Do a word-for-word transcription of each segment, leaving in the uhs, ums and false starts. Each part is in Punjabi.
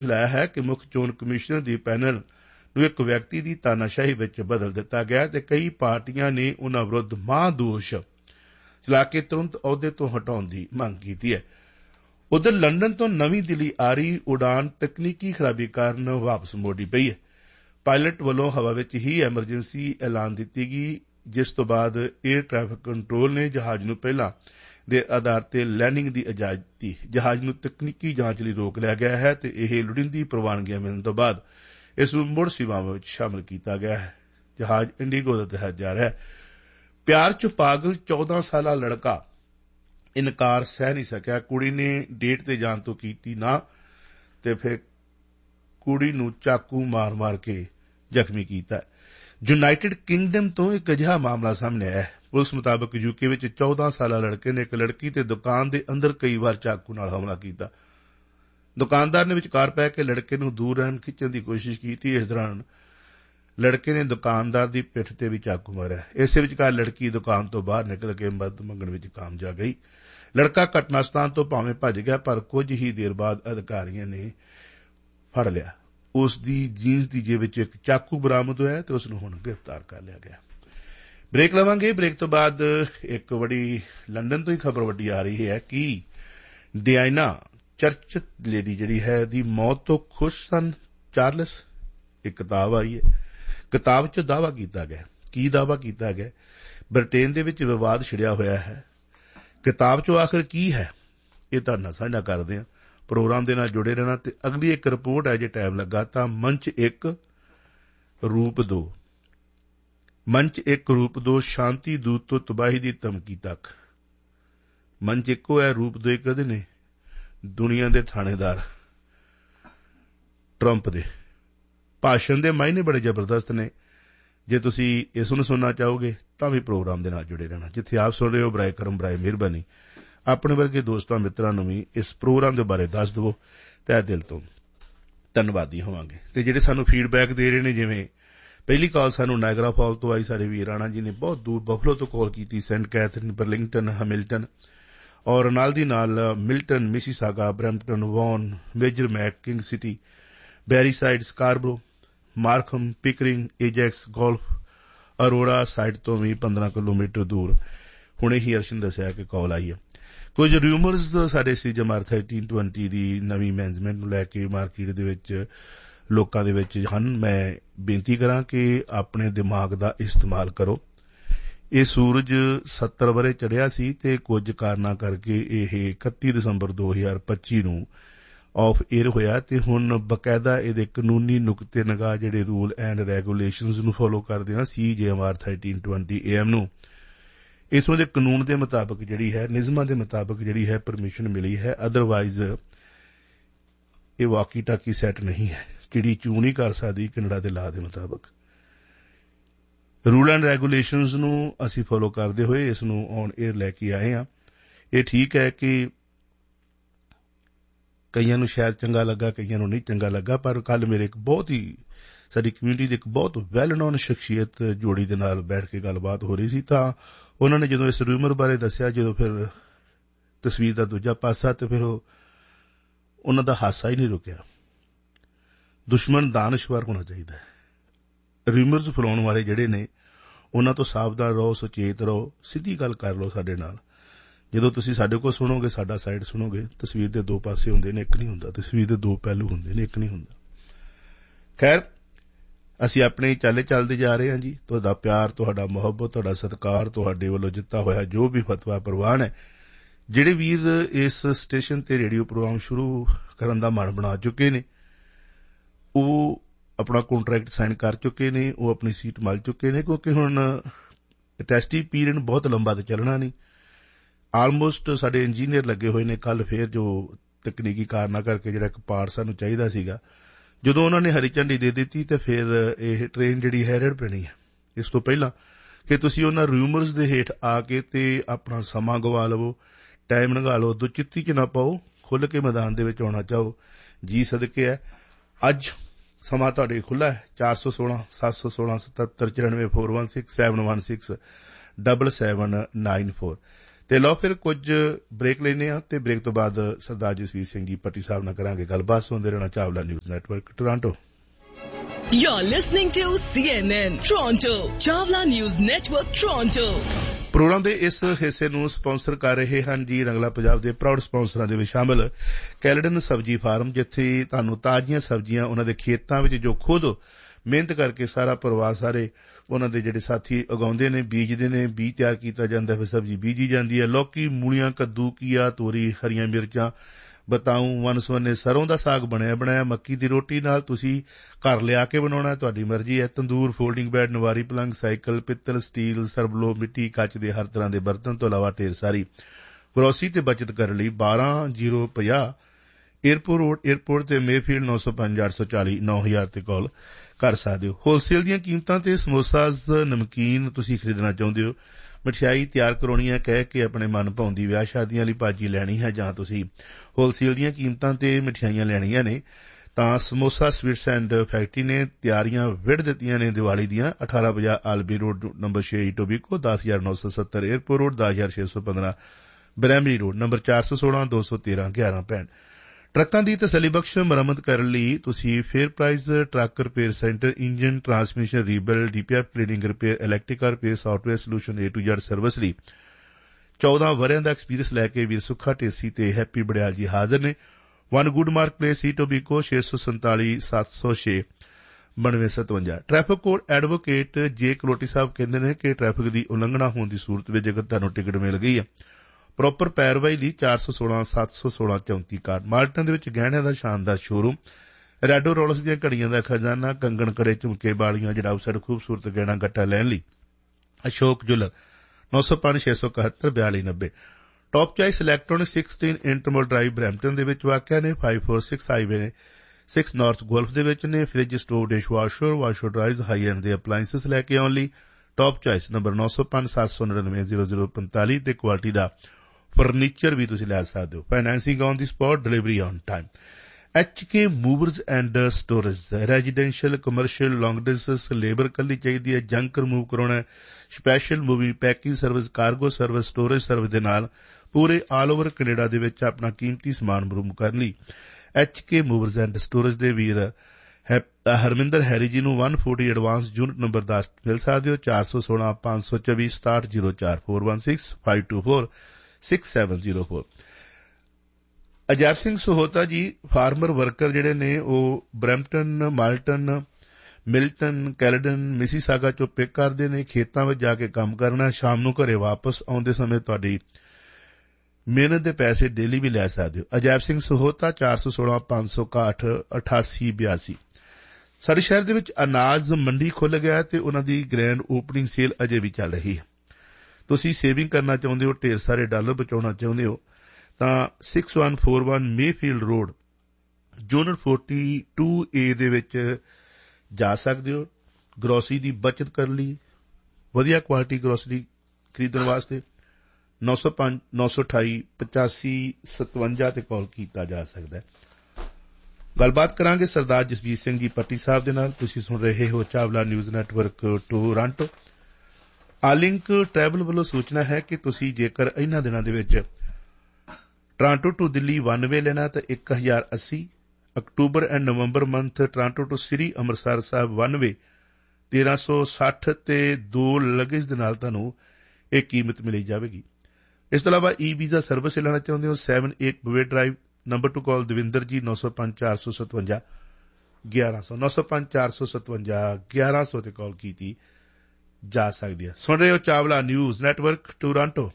ਲਾਇਆ ਹੈ ਕਿ ਮੁੱਖ ਚੋਣ ਕਮਿਸ਼ਨਰ ਦੀ ਪੈਨਲ ਨੂੰ ਇੱਕ ਵਿਅਕਤੀ ਦੀ ਤਾਨਾਸ਼ਾਹੀ ਵਿੱਚ ਬਦਲ ਦਿੱਤਾ ਗਿਆ ਤੇ ਕਈ ਪਾਰਟੀਆਂ ਨੇ ਉਨ੍ਹਾਂ ਵਿਰੁੱਧ ਮਹਾਦੋਸ਼ ਚਲਾ ਕੇ ਤੁਰੰਤ ਅਹੁਦੇ ਤੋਂ ਹਟਾਉਣ ਦੀ ਮੰਗ ਕੀਤੀ ਹੈ। ਉਧਰ ਲੰਡਨ ਤੋਂ ਨਵੀਂ ਦਿੱਲੀ ਆ ਰਹੀ ਉਡਾਨ ਤਕਨੀਕੀ ਖਰਾਬੀ ਕਾਰਨ ਵਾਪਸ ਮੋੜੀ ਪਈ ਹੈ। ਪਾਇਲਟ ਵੱਲੋਂ ਹਵਾ ਵਿੱਚ ਹੀ ਐਮਰਜੈਂਸੀ ਐਲਾਨ ਦਿੱਤੀ ਗਈ, ਜਿਸ ਤੋਂ ਬਾਅਦ ਏਅਰ ਟ੍ਰੈਫਿਕ ਕੰਟਰੋਲ ਨੇ ਜਹਾਜ਼ ਨੂੰ ਪਹਿਲਾਂ ਦੇ ਆਧਾਰ ਤੇ ਲੈਂਡਿੰਗ ਦੀ ਇਜਾਜ਼ਤ ਦਿੱਤੀ। ਜਹਾਜ਼ ਨੂੰ ਤਕਨੀਕੀ ਜਾਂਚ ਲਈ ਰੋਕ ਲਿਆ ਗਿਆ ਹੈ ਤੇ ਇਹ ਲੋੜੀਂਦੀ ਪ੍ਰਵਾਨਗੀਆਂ ਮਿਲਣ ਤੋਂ ਬਾਅਦ ਇਸ ਨੂੰ ਮੁੜ ਸੇਵਾਵਾਂ ਵਿੱਚ ਸ਼ਾਮਲ ਕੀਤਾ ਗਿਆ ਹੈ। ਜਹਾਜ਼ ਇੰਡੀਗੋ ਦਾ ਤਹਿਤ ਜਾ ਰਿਹਾ ਹੈ। ਪਿਆਰ ਚ ਪਾਗਲ ਚੌਦਾਂ ਸਾਲਾ ਲੜਕਾ ਇਨਕਾਰ ਸਹਿ ਨਹੀਂ ਸਕਿਆ। ਕੁੜੀ ਨੇ ਡੇਟ ਤੇ ਜਾਣ ਤੋਂ ਕੀਤੀ ਨਾ ਤੇ ਫਿਰ ਕੁੜੀ ਨੂੰ ਚਾਕੂ ਮਾਰ ਮਾਰ ਕੇ ਜ਼ਖਮੀ ਕੀਤਾ। ਯੂਨਾਈਟਿਡ ਕਿੰਗਡਮ ਤੋਂ ਇੱਕ ਅਜਿਹਾ ਮਾਮਲਾ ਸਾਹਮਣੇ ਆਇਆ ਹੈ। ਪੁਲਿਸ ਮੁਤਾਬਕ ਯੂਕੇ ਵਿੱਚ ਚੌਦਾਂ ਸਾਲਾ ਲੜਕੇ ਨੇ ਇੱਕ ਲੜਕੀ ਤੇ ਦੁਕਾਨ ਦੇ ਅੰਦਰ ਕਈ ਵਾਰ ਚਾਕੂ ਨਾਲ ਹਮਲਾ ਕੀਤਾ। ਦੁਕਾਨਦਾਰ ਨੇ ਵਿਚਕਾਰ ਪੈ ਕੇ ਲੜਕੇ ਨੂੰ ਦੂਰ ਰਹਿਣ ਖਿੱਚਣ ਦੀ ਕੋਸ਼ਿਸ਼ ਕੀਤੀ। ਇਸ ਦੌਰਾਨ ਲੜਕੇ ਨੇ ਦੁਕਾਨਦਾਰ ਦੀ ਪਿੱਠ ਤੇ ਵੀ ਚਾਕੂ ਮਾਰਿਆ। ਇਸੇ ਵਿਚਕਾਰ ਲੜਕੀ ਦੁਕਾਨ ਤੋਂ ਬਾਹਰ ਨਿਕਲ ਕੇ ਮਦਦ ਮੰਗਣ ਵਿੱਚ ਕਾਮਯਾਬ ਗਈ। ਲੜਕਾ ਘਟਨਾ ਸਥਾਨ ਤੋਂ ਭਾਵੇਂ ਭੱਜ ਗਿਆ, ਪਰ ਕੁਝ ਹੀ ਦੇਰ ਬਾਅਦ ਅਧਿਕਾਰੀਆਂ ਨੇ ਫੜ ਲਿਆ। ਉਸ ਦੀ ਜੀਨਸ ਦੀ ਜੇਬ ਵਿੱਚ ਇੱਕ ਚਾਕੂ ਬਰਾਮਦ ਹੋਇਆ ਤੇ ਉਸ ਨੂੰ ਹੁਣ ਗ੍ਰਿਫਤਾਰ ਕਰ ਲਿਆ ਗਿਆ। ਬ੍ਰੇਕ ਲਵਾਂਗੇ। ਬ੍ਰੇਕ ਤੋਂ ਬਾਅਦ ਇੱਕ ਬੜੀ ਲੰਡਨ ਤੋਂ ਹੀ ਖਬਰ ਵੱਡੀ ਆ ਰਹੀ ਹੈ ਕਿ ਡਿਆਨਾ ਚਰਚ ਲੇਡੀ ਜਿਹੜੀ ਹੈ ਦੀ ਮੌਤ ਤੋਂ ਖੁਸ਼ ਸਨ ਚਾਰਲਸ। ਇੱਕ ਕਿਤਾਬ ਆਈ ਹੈ। ਕਿਤਾਬ 'ਚ ਦਾਅਵਾ ਕੀਤਾ ਗਿਆ। ਕੀ ਦਾਅਵਾ ਕੀਤਾ ਗਿਆ? ਬ੍ਰਿਟੇਨ ਦੇ ਵਿੱਚ ਵਿਵਾਦ ਛਿੜਿਆ ਹੋਇਆ ਹੈ। ਕਿਤਾਬ 'ਚੋਂ ਆਖਰ ਕੀ ਹੈ, ਇਹ ਤੁਹਾਡੇ ਨਾਲ ਸਾਂਝਾ ਕਰਦੇ ਹਾਂ। ਪ੍ਰੋਗਰਾਮ ਦੇ ਨਾਲ ਜੁੜੇ ਰਹਿਣਾ। ਤੇ ਅਗਲੀ ਇੱਕ ਰਿਪੋਰਟ ਹੈ, ਜੇ ਟਾਈਮ ਲੱਗਾ ਤਾਂ ਮੰਚ ਇੱਕ ਰੂਪ ਦੋ ਮੰਚ ਇੱਕ ਰੂਪ ਦੋ ਸ਼ਾਂਤੀ ਦੂਤ ਤੋਂ ਤਬਾਹੀ ਦੀ ਧਮਕੀ ਤੱਕ। ਮੰਚ ਇੱਕੋ ਹੈ, ਰੂਪ ਦੋ ਕਦੇ ਨੇ। ਦੁਨੀਆ ਦੇ ਥਾਣੇਦਾਰ ਟਰੰਪ ਦੇ ਭਾਸ਼ਣ ਦੇ ਮਾਇਨੇ ਬੜੇ ਜ਼ਬਰਦਸਤ ਨੇ। ਜੇ ਤੁਸੀਂ ਇਸ ਨੂੰ ਸੁਣਨਾ ਚਾਹੋਗੇ ਤਾਂ ਵੀ ਪ੍ਰੋਗਰਾਮ ਦੇ ਨਾਲ ਜੁੜੇ ਰਹਿਣਾ। ਜਿੱਥੇ ਆਪ ਸੁਣ ਰਹੇ ਹੋ, ਬਰਾਏ ਕਰਮ ਬਰਾਏ ਮਿਹਰਬਾਨੀ ਆਪਣੇ ਵਰਗੇ ਦੋਸਤਾਂ ਮਿੱਤਰਾਂ ਨੂੰ ਵੀ ਇਸ ਪ੍ਰੋਗਰਾਮ ਦੇ ਬਾਰੇ ਦੱਸ ਦੇਵੋ। ਤਹਿ ਦਿਲ ਤੋਂ ਧੰਨਵਾਦੀ ਹੋਵਾਂਗੇ। ਤੇ ਜਿਹੜੇ ਸਾਨੂੰ ਫੀਡਬੈਕ ਦੇ ਰਹੇ ਨੇ, ਜਿਵੇਂ ਪਹਿਲੀ ਕਾਲ ਸਾਨੂੰ ਨਾਇਗਰਾ ਫਾਲ ਤੋਂ ਆਈ, ਸਾਡੇ ਵੀਰ ਰਾਣਾ ਜੀ ਨੇ ਬਹੁਤ ਦੂਰ ਬਫਲੋ ਤੋਂ ਕਾਲ ਕੀਤੀ, ਸੈਂਟ ਕੈਥਰੀਨ, ਬਰਲਿੰਗਟਨ, ਹੈਮਿਲਟਨ ਔਰ ਨਾਲ ਦੀ ਨਾਲ Milton, Mississauga, Brampton, won, major ਮੈਕ, king city, ਬੈਰੀਸਾਈਡ, Scarborough, ਮਾਰਖਮ, Pickering, ਏਜੈਕਸ, golf, Arora side ਤੋਂ ਵੀ ਪੰਦਰਾਂ ਕਿਲੋਮੀਟਰ ਦੂਰ ਹੁਣੇ ਹੀ ਅਰਸ਼ਨ ਦੱਸਿਆ ਕਿ ਕਾਲ ਆਈ ਹੈ। ਕੁਝ ਰਿਊਮਰਸ ਸਾਡੇ ਸੀ ਜਮਾਰ ਥਰਟੀਨ ਟਵੈਂਟੀ ਦੀ ਨਵੀਂ ਮੈਨੇਜਮੈਂਟ ਨੂੰ ਲੈ ਕੇ ਮਾਰਕੀਟ ਦੇ ਵਿੱਚ ਲੋਕਾਂ ਦੇ ਵਿੱਚ ਹਨ। ਮੈਂ ਬੇਨਤੀ ਕਰਾਂ ਕਿ ਆਪਣੇ ਦਿਮਾਗ ਦਾ ਇਸਤੇਮਾਲ ਕਰੋ। ਇਹ ਸੂਰਜ ਸੱਤਰ ਵਰੇ ਚੜ੍ਹਿਆ ਸੀ ਤੇ ਕੁਝ ਕਾਰਨਾਂ ਕਰਕੇ ਇਹ ਇਕੱਤੀ ਦਸੰਬਰ ਦੋ ਹਜ਼ਾਰ ਪੱਚੀ ਨੂੰ ਆਫ ਏਅਰ ਹੋਇਆ ਤੇ ਹੁਣ ਬਕਾਇਦਾ ਇਹਦੇ ਕਾਨੂੰਨੀ ਨੁਕਤੇ ਨਿਗਾਹ ਜਿਹੜੇ ਰੂਲ ਐਂਡ ਰੈਗੂਲੇਸ਼ਨਸ ਨੂੰ ਫੋਲੋ ਕਰਦੇ ਹਾਂ ਸੀ ਜੇ M R thirteen twenty A M ਨੂੰ ਇਥੋਂ ਦੇ ਕਾਨੂੰਨ ਦੇ ਮੁਤਾਬਕ ਜਿਹੜੀ ਹੈ, ਨਿਯਮਾਂ ਦੇ ਮੁਤਾਬਕ ਜਿਹੜੀ ਹੈ ਪਰਮਿਸ਼ਨ ਮਿਲੀ ਹੈ। ਅਦਰਵਾਈਜ਼ ਇਹ ਵਾਕੀ ਟਾਕੀ ਸੈੱਟ ਨਹੀਂ ਹੈ। ਚਿੜੀ ਚੂੰ ਨਹੀਂ ਕਰ ਸਕਦੀ ਕੈਨੇਡਾ ਦੇ ਲਾਅ ਦੇ ਮੁਤਾਬਕ। ਰੂਲ ਐਂਡ ਰੈਗੂਲੇਸ਼ਨਸ ਨੂੰ ਅਸੀਂ ਫੋਲੋ ਕਰਦੇ ਹੋਏ ਇਸ ਨੂੰ ਔਨ ਏਅਰ ਲੈ ਕੇ ਆਏ ਹਾਂ। ਇਹ ਠੀਕ ਹੈ ਕਿ ਕਈਆਂ ਨੂੰ ਸ਼ਾਇਦ ਚੰਗਾ ਲੱਗਾ, ਕਈਆਂ ਨੂੰ ਨਹੀਂ ਚੰਗਾ ਲੱਗਾ, ਪਰ ਕੱਲ ਮੇਰੇ ਇੱਕ ਬਹੁਤ ਹੀ ਸਾਡੀ ਕਮਿਊਨਿਟੀ ਦੇ ਇੱਕ ਬਹੁਤ ਵੈਲ ਨੋਨ ਸ਼ਖਸੀਅਤ ਜੋੜੀ ਦੇ ਨਾਲ ਬੈਠ ਕੇ ਗੱਲਬਾਤ ਹੋ ਰਹੀ ਸੀ ਤਾਂ ਉਹਨਾਂ ਨੇ ਜਦੋਂ ਇਸ ਰਿਊਮਰ ਬਾਰੇ ਦੱਸਿਆ, ਜਦੋਂ ਫਿਰ ਤਸਵੀਰ ਦਾ ਦੂਜਾ ਪਾਸਾ, ਤੇ ਫਿਰ ਉਹ ਉਹਨਾਂ ਦਾ ਹਾਸਾ ਹੀ ਨਹੀਂ ਰੁਕਿਆ। ਦੁਸ਼ਮਣ ਦਾਨਸ਼ਵਰ ਹੋਣਾ ਚਾਹੀਦਾ ਹੈ। ਰਿਊਮਰਸ ਫੈਲਾਉਣ ਵਾਲੇ ਜਿਹੜੇ ਨੇ ਉਹਨਾਂ ਤੋਂ ਸਾਵਧਾਨ ਰਹੋ, ਸੁਚੇਤ ਰਹੋ, ਸਿੱਧੀ ਗੱਲ ਕਰ ਲਓ ਸਾਡੇ ਨਾਲ। ਜਦੋਂ ਤੁਸੀਂ ਸਾਡੇ ਕੋਲ ਸੁਣੋਗੇ, ਸਾਡਾ ਸਾਈਡ ਸੁਣੋਗੇ, ਤਸਵੀਰ ਦੇ ਦੋ ਪਾਸੇ ਹੁੰਦੇ ਨੇ, ਇੱਕ ਨਹੀਂ ਹੁੰਦਾ। ਤਸਵੀਰ ਦੇ ਦੋ ਪਹਿਲੂ ਹੁੰਦੇ ਨੇ, ਇੱਕ ਨਹੀਂ ਹੁੰਦਾ। ਖੈਰ, ਅਸੀਂ ਆਪਣੇ ਚਾਲੇ ਚੱਲਦੇ ਜਾ ਰਹੇ ਹਾਂ ਜੀ। ਤੁਹਾਡਾ ਪਿਆਰ, ਤੁਹਾਡਾ ਮੁਹੱਬਤ, ਤੁਹਾਡਾ ਸਤਿਕਾਰ, ਤੁਹਾਡੇ ਵੱਲੋਂ ਦਿੱਤਾ ਹੋਇਆ ਜੋ ਵੀ ਫਤਵਾ ਪ੍ਰਵਾਨ ਹੈ। ਜਿਹੜੇ ਵੀਰ ਇਸ ਸਟੇਸ਼ਨ ਤੇ ਰੇਡੀਓ ਪ੍ਰੋਗਰਾਮ ਸ਼ੁਰੂ ਕਰਨ ਦਾ ਮਨ ਬਣਾ ਚੁੱਕੇ ਨੇ, ਉਹ ਆਪਣਾ ਕੰਟਰੈਕਟ ਸਾਈਨ ਕਰ ਚੁੱਕੇ ਨੇ, ਉਹ ਆਪਣੀ ਸੀਟ ਮੱਲ ਚੁੱਕੇ ਨੇ, ਕਿਉਂਕਿ ਹੁਣ ਟੈਸਟੀ ਪੀਰੀਅਡ ਬਹੁਤ ਲੰਬਾ ਤਾਂ ਚੱਲਣਾ ਨਹੀਂ। ਆਲਮੋਸਟ ਸਾਡੇ ਇੰਜੀਨੀਅਰ ਲੱਗੇ ਹੋਏ ਨੇ। ਕੱਲ ਫੇਰ ਜੋ ਤਕਨੀਕੀ ਕਾਰਨਾਂ ਕਰਕੇ ਜਿਹੜਾ ਇੱਕ ਪਾਰਟ ਸਾਨੂੰ ਚਾਹੀਦਾ ਸੀਗਾ, ਜਦੋਂ ਉਹਨਾਂ ਨੇ ਹਰੀ ਝੰਡੀ ਦੇ ਦਿੱਤੀ ਤੇ ਫਿਰ ਇਹ ਟ੍ਰੇਨ ਜਿਹੜੀ ਹੈ ਰੜ ਪੈਣੀ ਹੈ। ਇਸ ਤੋਂ ਪਹਿਲਾਂ ਕਿ ਤੁਸੀਂ ਉਹਨਾਂ ਰਿਊਮਰਸ ਦੇ ਹੇਠ ਆ ਕੇ ਤੇ ਆਪਣਾ ਸਮਾਂ ਗਵਾ ਲਵੋ, ਟਾਈਮ ਲੰਘਾ ਲਓ, ਦੁਚਿੱਤੀ ਚ ਨਾ ਪਾਓ, ਖੁੱਲ੍ਹ ਕੇ ਮੈਦਾਨ ਦੇ ਵਿੱਚ ਆਉਣਾ ਚਾਹੋ। ਜੀ ਸਦਕੇ ਹੈ, ਅੱਜ ਸਮਾਂ ਤੁਹਾਡੇ ਖੁੱਲ੍ਹਾ ਹੈ। ਚਾਰ ਸੌ ਸੋਲਾਂ ਸੱਤ ਸੌ ਸੋਲਾਂ ਸਤੱਤਰ ਚੁਰਾਨਵੇਂ four one six seven one six double seven nine four ਤੇ ਲਓ ਫਿਰ ਕੁਝ ਬ੍ਰੇਕ ਲੈਂਦੇ ਹਾਂ ਤੇ ਬ੍ਰੇਕ ਤੋਂ ਬਾਅਦ ਸਰਦਾਰ ਜਸਵੀਰ ਸਿੰਘ ਜੀ ਪੱਟੀ ਸਾਹਿਬ ਨਾਲ ਕਰਾਂਗੇ ਗੱਲਬਾਤ। ਸੁਣਦੇ ਰਹਿਣਾ Chawla news network Toronto. You're listening to C N N Toronto, Chawla News Network Toronto. Programme ਦੇ ਇਸ ਹਿੱਸੇ ਨੂੰ ਸਪਾਂਸਰ ਕਰ ਰਹੇ ਹਨ ਜੀ ਰੰਗਲਾ ਪੰਜਾਬ ਦੇ ਪ੍ਰਾਊਡ ਸਪਾਂਸਰਾਂ ਦੇ ਵਿੱਚ ਸ਼ਾਮਲ ਕੈਲਡਨ ਸਬਜ਼ੀ ਫਾਰਮ, ਜਿੱਥੇ ਤੁਹਾਨੂੰ ਤਾਜ਼ੀਆਂ ਸਬਜ਼ੀਆਂ ਉਹਨਾਂ ਦੇ ਖੇਤਾਂ ਵਿੱਚ ਜੋ ਖੁਦ ਮਿਹਨਤ ਕਰਕੇ ਸਾਰਾ ਪਰਿਵਾਰ ਸਾਰੇ ਉਹਨਾਂ ਦੇ ਜਿਹੜੇ ਸਾਥੀ ਉਗਾਉਂਦੇ ਨੇ, ਬੀਜਦੇ ਨੇ, ਬੀਜ ਤਿਆਰ ਕੀਤਾ ਜਾਂਦਾ, ਫਿਰ ਸਬਜ਼ੀ ਬੀਜੀ ਜਾਂਦੀ ਹੈ। ਲੌਕੀ, ਮੂਲੀਆਂ, ਕੱਦੂ, ਘੀਆ, ਤੋਰੀ, ਹਰੀਆਂ ਮਿਰਚਾਂ, ਬਤਾਊ, ਵਨ ਸੁਵੰਨੇ, ਸਰੋਂ ਦਾ ਸਾਗ ਬਣਿਆ ਬਣਾਇਆ, ਮੱਕੀ ਦੀ ਰੋਟੀ ਨਾਲ ਤੁਸੀਂ ਘਰ ਲਿਆ ਕੇ ਬਣਾਉਣਾ ਤੁਹਾਡੀ ਮਰਜ਼ੀ ਹੈ। ਤੰਦੂਰ, ਫੋਲਡਿੰਗ ਬੈਡ, ਨਵਾਰੀ ਪਲੰਗ, ਸਾਈਕਲ, ਪਿੱਤਲ, ਸਟੀਲ, ਸਰਬਲੋ, ਮਿੱਟੀ, ਕੱਚ ਦੇ ਹਰ ਤਰ੍ਹਾਂ ਦੇ ਬਰਤਨ ਤੋਂ ਇਲਾਵਾ ਢੇਰ ਸਾਰੀ ਗਰੋਸਰੀ ਤੇ ਬਚਤ ਕਰਨ ਲਈ ਬਾਰਾਂ ਜ਼ੀਰੋ ਪੰਜਾਹ ਏਅਰਪੋਰਟ ਰੋਡ, ਏਅਰਪੋਰਟ ਤੇ ਮੇਫੀਲਡ ਨੌ ਸੌ ਪੰਜ ਅੱਠ ਸੌ ਚਾਲੀ ਨੌ ਹਜ਼ਾਰ ਤੇ ਕਾਲ ਕਰ ਸਕਦੇ ਹੋ। ਹੋਲਸੇਲ ਦੀਆਂ ਕੀਮਤਾਂ ਤੇ ਸਮੋਸਾਜ਼, ਨਮਕੀਨ ਤੁਸੀਂ ਖਰੀਦਣਾ ਚਾਹੁੰਦੇ ਹੋ, ਮਠਿਆਈ ਤਿਆਰ ਕਰਾਉਣੀ ਹੈ, ਕਹਿ ਕੇ ਆਪਣੇ ਮਨ ਭਾਉਂਦੀ ਵਿਆਹ ਸ਼ਾਦੀਆਂ ਲਈ ਭਾਜੀ ਲੈਣੀ ਹੈ, ਜਾਂ ਤੁਸੀਂ ਹੋਲਸੇਲ ਦੀਆਂ ਕੀਮਤਾਂ ਤੇ ਮਠਿਆਈਆਂ ਲੈਣੀਆਂ ਨੇ ਤਾਂ ਸਮੋਸਾ ਸਵੀਟਸ ਐਂਡ ਫੈਕਟਰੀ ਨੇ ਤਿਆਰੀਆਂ ਵਿੱਢ ਦਿੱਤੀਆਂ ਨੇ ਦੀਵਾਲੀ ਦੀਆਂ। ਅਠਾਰਾਂ ਪੰਜਾਹ ਆਲਬੀ ਰੋਡ ਨੰਬਰ ਛੇ ਟੋਬੀਕੋ, ਦਸ ਹਜ਼ਾਰ ਨੌ ਸੌ ਸੱਤਰ ਏਅਰਪੋਰਟ ਰੋਡ, ਦਸ ਹਜ਼ਾਰ ਛੇ ਸੌ ਪੰਦਰਾਂ ਬਰੈਮਰੀ ਰੋਡ, ਨੰਬਰ ਚਾਰ ਸੌ ਸੋਲਾਂ ਦੋ ਸੌ ਤੇਰਾਂ ਗਿਆਰਾਂ ਪੈਂਹਠ। ਟਰੱਕਾਂ ਦੀ ਤਸੱਲੀ ਬਖਸ਼ ਮੁਰੰਮਤ ਕਰਨ ਲਈ ਤੁਸੀਂ fair price truck repair centre, engine, transmission rebuild, ਡੀਪੀਐਫ cleaning repair, electrical repair, software solution, A to Z service ਲਈ ਚੌਦਾਂ ਵਰ੍ਹਿਆਂ ਦਾ ਐਕਸਪੀਰੀਅੰਸ ਲੈ ਕੇ ਵੀਰ ਸੁੱਖਾ ਢੇਸੀ ਤੇ ਹੈਪੀ ਬੜਿਆਲ ਜੀ ਹਾਜ਼ਰ ਨੇ। ਵਨ ਗੁੱਡ ਮਾਰਕ ਪਲੇਸ, ਈ ਟੋਬੀਕੋ, ਛੇ ਸੌ ਸੰਤਾਲੀ ਸੱਤ ਸੌ ਛੇ ਬਾਨਵੇਂ ਸਤਵੰਜਾ। ਟ੍ਰੈਫਿਕ ਕੋਡ ਐਡਵੋਕੇਟ ਜੇ ਕਲੋਟੀ ਸਾਹਿਬ ਕਹਿੰਦੇ ਨੇ ਕਿ ਟ੍ਰੈਫਿਕ ਦੀ ਉਲੰਘਣਾ ਹੋਣ ਦੀ ਸੂਰਤ ਵਿੱਚ ਜੇਕਰ ਤੁਹਾਨੂੰ ਟਿਕਟ ਮਿਲ ਗਈ ਹੈ ਪ੍ਰੋਪਰ ਪੈਰਵਾਈ ਲਈ ਚਾਰ ਸੌ ਸੋਲਾਂ ਸੱਤ ਸੌ ਸੋਲਾਂ ਚੌਂਤੀ ਕਾਰਡ। ਮਾਲਟਨ ਦੇ ਵਿੱਚ ਗਹਿਣਿਆਂ ਦਾ ਸ਼ਾਨਦਾਰ ਸ਼ੋਰੂਮ, ਰੈਡੋ ਰੋਲਸ ਦੀਆਂ ਘੜੀਆਂ ਦਾ ਖਜ਼ਾਨਾ, ਕੰਗਣ, ਕੜੇ, ਝੁਮਕੇ, ਬਾਲੀਆਂ, ਜਿਹੜਾ ਆਊਟਸਾਈਡ ਖੂਬਸੂਰਤ ਗਹਿਣਾ ਗੱਟਾ ਲੈਣ ਲਈ ਅਸ਼ੋਕ ਜੁਲਰ, ਨੌ ਸੌ ਪੰਜ ਛੇ ਸੌ ਇਕਹੱਤਰ ਬਿਆਲੀ ਨੱਬੇ। Top ਚਾਈਸ electronic sixteen ਇੰਟਰਮੋਲ drive Brampton ਦੇ ਵਿੱਚ ਵਾਕਿਆ ਨੇ। ਪੰਜ ਚਾਰ ਛੇ ਹਾਈਵੇ ਨੇ, ਛੇ ਨਾਰਥ ਗੋਲਫ ਦੇ ਵਿੱਚ ਨੇ। Fridge, stove, dish washer, washer ਡਰਾਈਜ਼, high end ਦੇ ਅਪਲਾਇੰਸਸ ਲੈ ਕੇ ਆਉਣ ਲਈ ਟਾਪ ਚਾਈਸ ਨੰਬਰ ਨੌ ਸੌ ਪੰਜ ਸੱਤ ਸੌ ਨੜਿਨਵੇਂ ਜ਼ੀਰੋ ਜ਼ੀਰੋ ਪੰਤਾਲੀ ਤੇ ਕੁਆਲਿਟੀ ਦਾ ਫਰਨੀਚਰ ਵੀ ਤੁਸੀਂ ਲੈ ਸਕਦੇ ਹੋ। Financing on the spot, delivery on time. H K ਮੂਵਰਜ਼ and storage, residential, commercial, long distance, labour ਕੱਲੀ ਚਾਹੀਦੀ ਹੈ, ਜੰਕ ਰਿਮੂਵ ਕਰਾਉਣਾ, special moving, packing service, cargo service, storage service ਦੇ ਨਾਲ ਪੂਰੇ ਆਲ ਓਵਰ ਕੈਨੇਡਾ ਦੇ ਵਿੱਚ ਆਪਣਾ ਕੀਮਤੀ ਸਮਾਨ ਮਰੂਮ ਕਰਨ ਲਈ ਐਚ ਕੇ ਮੂਵਰਜ਼ ਐਂਡ ਸਟੋਰੇਜ ਦੇ ਵੀਰ ਹਰਮਿੰਦਰ ਹੈਰੀ ਜੀ ਨੂੰ ਇੱਕ ਸੌ ਚਾਲੀ ਐਡਵਾਂਸ ਯੂਨਿਟ ਨੰਬਰ ਦਸ ਮਿਲ ਸਕਦੇ ਹੋ। ਚਾਰ ਸੌ ਸੋਲਾਂ ਪੰਜ ਸੌ ਚੌਵੀ ਸਤਾਹਠ ਜ਼ੀਰੋ ਚਾਰ ਚਾਰ ਇੱਕ ਛੇ ਪੰਜ ਦੋ ਚਾਰ six seven zero four. Ajaib Singh Sahota ਜੀ ਫਾਰਮਰ ਵਰਕਰ ਜਿਹੜੇ ਨੇ ਉਹ Brampton, Malton, Milton, Caledon, Mississauga ਚੋਂ ਪਿਕ ਕਰਦੇ ਨੇ, ਖੇਤਾਂ ਵਿੱਚ ਜਾ ਕੇ ਕੰਮ ਕਰਨਾ, ਸ਼ਾਮ ਨੂੰ ਘਰੇ ਵਾਪਸ ਆਉਂਦੇ ਸਮੇਂ ਤੁਹਾਡੀ ਮਿਹਨਤ ਦੇ ਪੈਸੇ ਡੇਲੀ ਵੀ ਲੈ ਸਕਦੇ ਹੋ। ਅਜੈਬ ਸਿੰਘ ਸਹੋਤਾ, ਚਾਰ ਸੌ ਸੋਲਾਂ ਪੰਜ ਸੌ ਇਕਾਹਠ ਅਠਾਸੀ ਬਿਆਸੀ। ਸਾਡੇ ਸ਼ਹਿਰ ਦੇ ਵਿੱਚ ਅਨਾਜ ਮੰਡੀ ਖੁੱਲ੍ਹ ਗਿਆ ਤੇ ਉਹਨਾਂ ਦੀ ਗ੍ਰੈਂਡ ਓਪਨਿੰਗ ਸੇਲ ਅਜੇ ਵੀ ਚੱਲ ਰਹੀ ਹੈ। ਤੁਸੀਂ ਸੇਵਿੰਗ ਕਰਨਾ ਚਾਹੁੰਦੇ ਹੋ, ਢੇਰ ਸਾਰੇ ਡਾਲਰ ਬਚਾਉਣਾ ਚਾਹੁੰਦੇ ਹੋ ਤਾਂ six one four one Mayfield road unit forty to a ਦੇ ਵਿੱਚ ਜਾ ਸਕਦੇ ਹੋ। ਗਰੋਸਰੀ ਦੀ ਬਚਤ ਕਰਨ ਲਈ, ਵਧੀਆ ਕੁਆਲਿਟੀ ਗਰੋਸਰੀ ਖਰੀਦਣ ਵਾਸਤੇ ਨੌ ਸੌ ਪੰਜ ਨੌ ਸੌ ਅਠਾਈ ਪਚਾਸੀ ਸਤਵੰਜਾ ਤੇ ਕਾਲ ਕੀਤਾ ਜਾ ਸਕਦਾ ਹੈ। ਗੱਲਬਾਤ ਕਰਾਂਗੇ ਸਰਦਾਰ ਜਸਵੀਰ ਸਿੰਘ ਜੀ ਪੱਟੀ ਸਾਹਿਬ ਦੇ ਨਾਲ। ਤੁਸੀਂ ਸੁਣ ਰਹੇ ਹੋ Chawla news network Toronto. ਆਲਿੰਕ travel ਵੱਲੋਂ ਸੂਚਨਾ ਹੈ ਕਿ ਤੁਸੀਂ ਜੇਕਰ ਇਹਨਾਂ ਦਿਨਾਂ ਦੇ ਵਿੱਚ Toronto to Delhi one way ਲੈਣਾ ਤਾਂ ਇੱਕ ਹਜ਼ਾਰ ਅੱਸੀ, October and November month Toronto to Sri Amritsar Sahib one way ਤੇਰਾਂ ਸੌ ਸੱਠ ਤੇ ਦੋ ਲਗੇਜ ਦੇ ਨਾਲ ਤੁਹਾਨੂੰ ਇਹ ਕੀਮਤ ਮਿਲੀ ਜਾਵੇਗੀ। ਇਸ ਤੋਂ ਇਲਾਵਾ ਈ ਵੀਜ਼ਾ ਸਰਵਿਸ ਲੈਣਾ ਚਾਹੁੰਦੇ ਹੋ seven eight ਬਵੇ drive, number two ਕਾਲ ਦਵਿੰਦਰ ਜੀ, ਨੌ ਸੌ ਪੰਜ ਚਾਰ ਸੌ ਸਤਵੰਜਾ ਗਿਆਰਾਂ ਸੌ ਨੌ ਸੌ ਪੰਜ ਚਾਰ ਸੌ ਸਤਵੰਜਾ ਗਿਆਰਾਂ ਸੌ ਤੇ ਕਾਲ ਕੀਤੀ ਜਾ ਸਕਦੀ ਹੈ। ਸੁਣ ਰਹੇ ਹੋ ਚਾਵਲਾ ਨਿਊਜ਼ ਨੈਟਵਰਕ ਟੋਰਾਂਟੋ।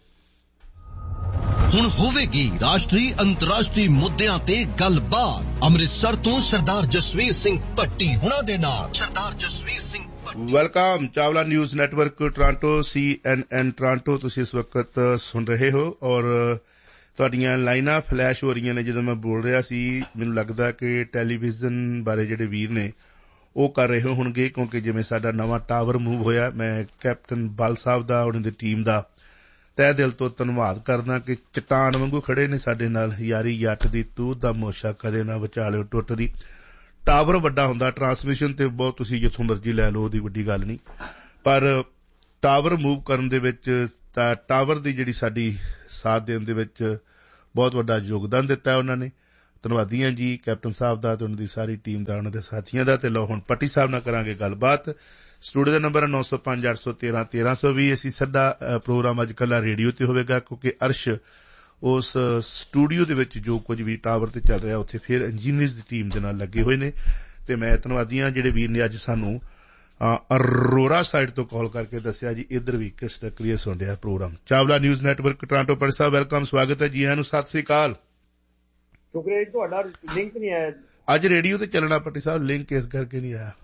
ਹੁਣ ਹੋਵੇਗੀ ਰਾਸ਼ਟਰੀ ਅੰਤਰਰਾਸ਼ਟਰੀ ਮੁੱਦਿਆਂ ਤੇ ਗੱਲਬਾਤ ਅੰਮ੍ਰਿਤਸਰ ਤੋਂ ਸਰਦਾਰ ਜਸਵੀਰ ਸਿੰਘ ਭੱਟੀ ਹੁਣਾਂ ਦੇ ਨਾਲ। ਸਰਦਾਰ Jasvir Singh welcome Chawla news network Toronto, ਸੀ ਐਨ ਐਨ ਟੋਰਾਂਟੋ ਤੁਸੀਂ ਇਸ ਵਕਤ ਸੁਣ ਰਹੇ ਹੋ ਔਰ ਤੁਹਾਡੀਆਂ ਲਾਈਨਾਂ ਫਲੈਸ਼ ਹੋ ਰਹੀਆਂ ਨੇ। ਜਦੋਂ ਮੈਂ ਬੋਲ ਰਿਹਾ ਸੀ ਮੈਨੂੰ ਲੱਗਦਾ ਕਿ ਟੈਲੀਵਿਜ਼ਨ ਬਾਰੇ ਜਿਹੜੇ ਵੀਰ ਨੇ ਉਹ ਕਰ ਰਹੇ ਹੋਣਗੇ, ਕਿਉਂਕਿ ਜਿਵੇਂ ਸਾਡਾ ਨਵਾਂ ਟਾਵਰ ਮੂਵ ਹੋਇਆ। ਮੈਂ ਕੈਪਟਨ ਬਲ ਸਾਹਿਬ ਦਾ, ਉਹਨਾਂ ਦੀ ਟੀਮ ਦਾ ਤਹਿ ਦਿਲ ਤੋਂ ਧੰਨਵਾਦ ਕਰਦਾ ਕਿ ਚਟਾਨ ਵਾਂਗੂ ਖੜੇ ਨੇ ਸਾਡੇ ਨਾਲ। ਯਾਰੀ ਜੱਟ ਦੀ ਤੂਤ ਦਾ ਮੋਸ਼ਾ ਕਦੇ ਨਾ ਵਿਚਾਲਿਓ ਟੁੱਟਦੀ। ਟਾਵਰ ਵੱਡਾ ਹੁੰਦਾ, ਟਰਾਂਸਮਿਸ਼ਨ ਤੇ ਬਹੁਤ ਤੁਸੀਂ ਜਿੱਥੋਂ ਮਰਜ਼ੀ ਲੈ ਲਓ, ਉਹਦੀ ਵੱਡੀ ਗੱਲ ਨਹੀਂ, ਪਰ ਟਾਵਰ ਮੂਵ ਕਰਨ ਦੇ ਵਿੱਚ ਤਾਂ ਟਾਵਰ ਦੀ ਜਿਹੜੀ ਸਾਡੀ ਸਾਥ ਦੇਣ ਦੇ ਵਿੱਚ ਬਹੁਤ ਵੱਡਾ ਯੋਗਦਾਨ ਦਿੱਤਾ ਉਹਨਾਂ ਨੇ। ਧੰਨਵਾਦੀ ਹਾਂ ਜੀ ਕੈਪਟਨ ਸਾਹਿਬ ਦਾ ਤੇ ਉਹਨਾਂ ਦੀ ਸਾਰੀ ਟੀਮ ਦਾ, ਉਹਨਾਂ ਦੇ ਸਾਥੀਆਂ ਦਾ। ਤੇ ਲਓ ਹੁਣ ਪੱਟੀ ਸਾਹਿਬ ਨਾਲ ਕਰਾਂਗੇ ਗੱਲਬਾਤ। ਸਟੂਡੀਓ ਦਾ ਨੰਬਰ ਹੈ ਨੌ ਸੌ ਪੰਜ ਅੱਠ ਸੌ ਤੇਰਾਂ ਤੇਰਾਂ ਸੌ ਵੀਹ। ਅਸੀਂ ਸਾਡਾ ਪ੍ਰੋਗਰਾਮ ਅੱਜ ਕੱਲ੍ਹ ਰੇਡੀਓ ਤੇ ਹੋਵੇਗਾ ਕਿਉਂਕਿ ਅਰਸ਼ ਉਸ ਸਟੂਡੀਓ ਦੇ ਵਿੱਚ ਜੋ ਕੁਝ ਵੀ ਟਾਵਰ ਤੇ ਚੱਲ ਰਿਹਾ ਉੱਥੇ ਫਿਰ ਇੰਜੀਨੀਅਰਸ ਦੀ ਟੀਮ ਦੇ ਨਾਲ ਲੱਗੇ ਹੋਏ ਨੇ। ਤੇ ਮੈਂ ਧੰਨਵਾਦੀ ਹਾਂ ਜਿਹੜੇ ਵੀਰ ਨੇ ਅੱਜ ਸਾਨੂੰ ਅਰੋਰਾ ਸਾਈਡ ਤੋਂ ਕਾਲ ਕਰਕੇ ਦੱਸਿਆ ਜੀ ਇੱਧਰ ਵੀ ਕਿਸ ਤਰ੍ਹਾਂ ਕਲੀਅਰ ਸੁਣ ਰਿਹਾ programme. Chawla news network Toronto. ਪੱਟੀ ਸਾਹਿਬ ਵੈਲਕਮ, ਸਵਾਗਤ ਹੈ ਜੀ ਆਇਆਂ ਨੂੰ, ਸਤਿ ਸ੍ਰੀ ਅਕਾਲ। ਸ਼ੁਕਰੀਆ ਜੀ, ਤੁਹਾਡਾ ਲਿੰਕ ਨਹੀਂ ਆਇਆ ਅੱਜ ਰੇਡੀਓ ਤੇ ਚੱਲਣਾ ਪੱਟੀ ਸਾਹਿਬ, ਲਿੰਕ ਇਸ ਕਰਕੇ ਨਹੀਂ ਆਇਆ।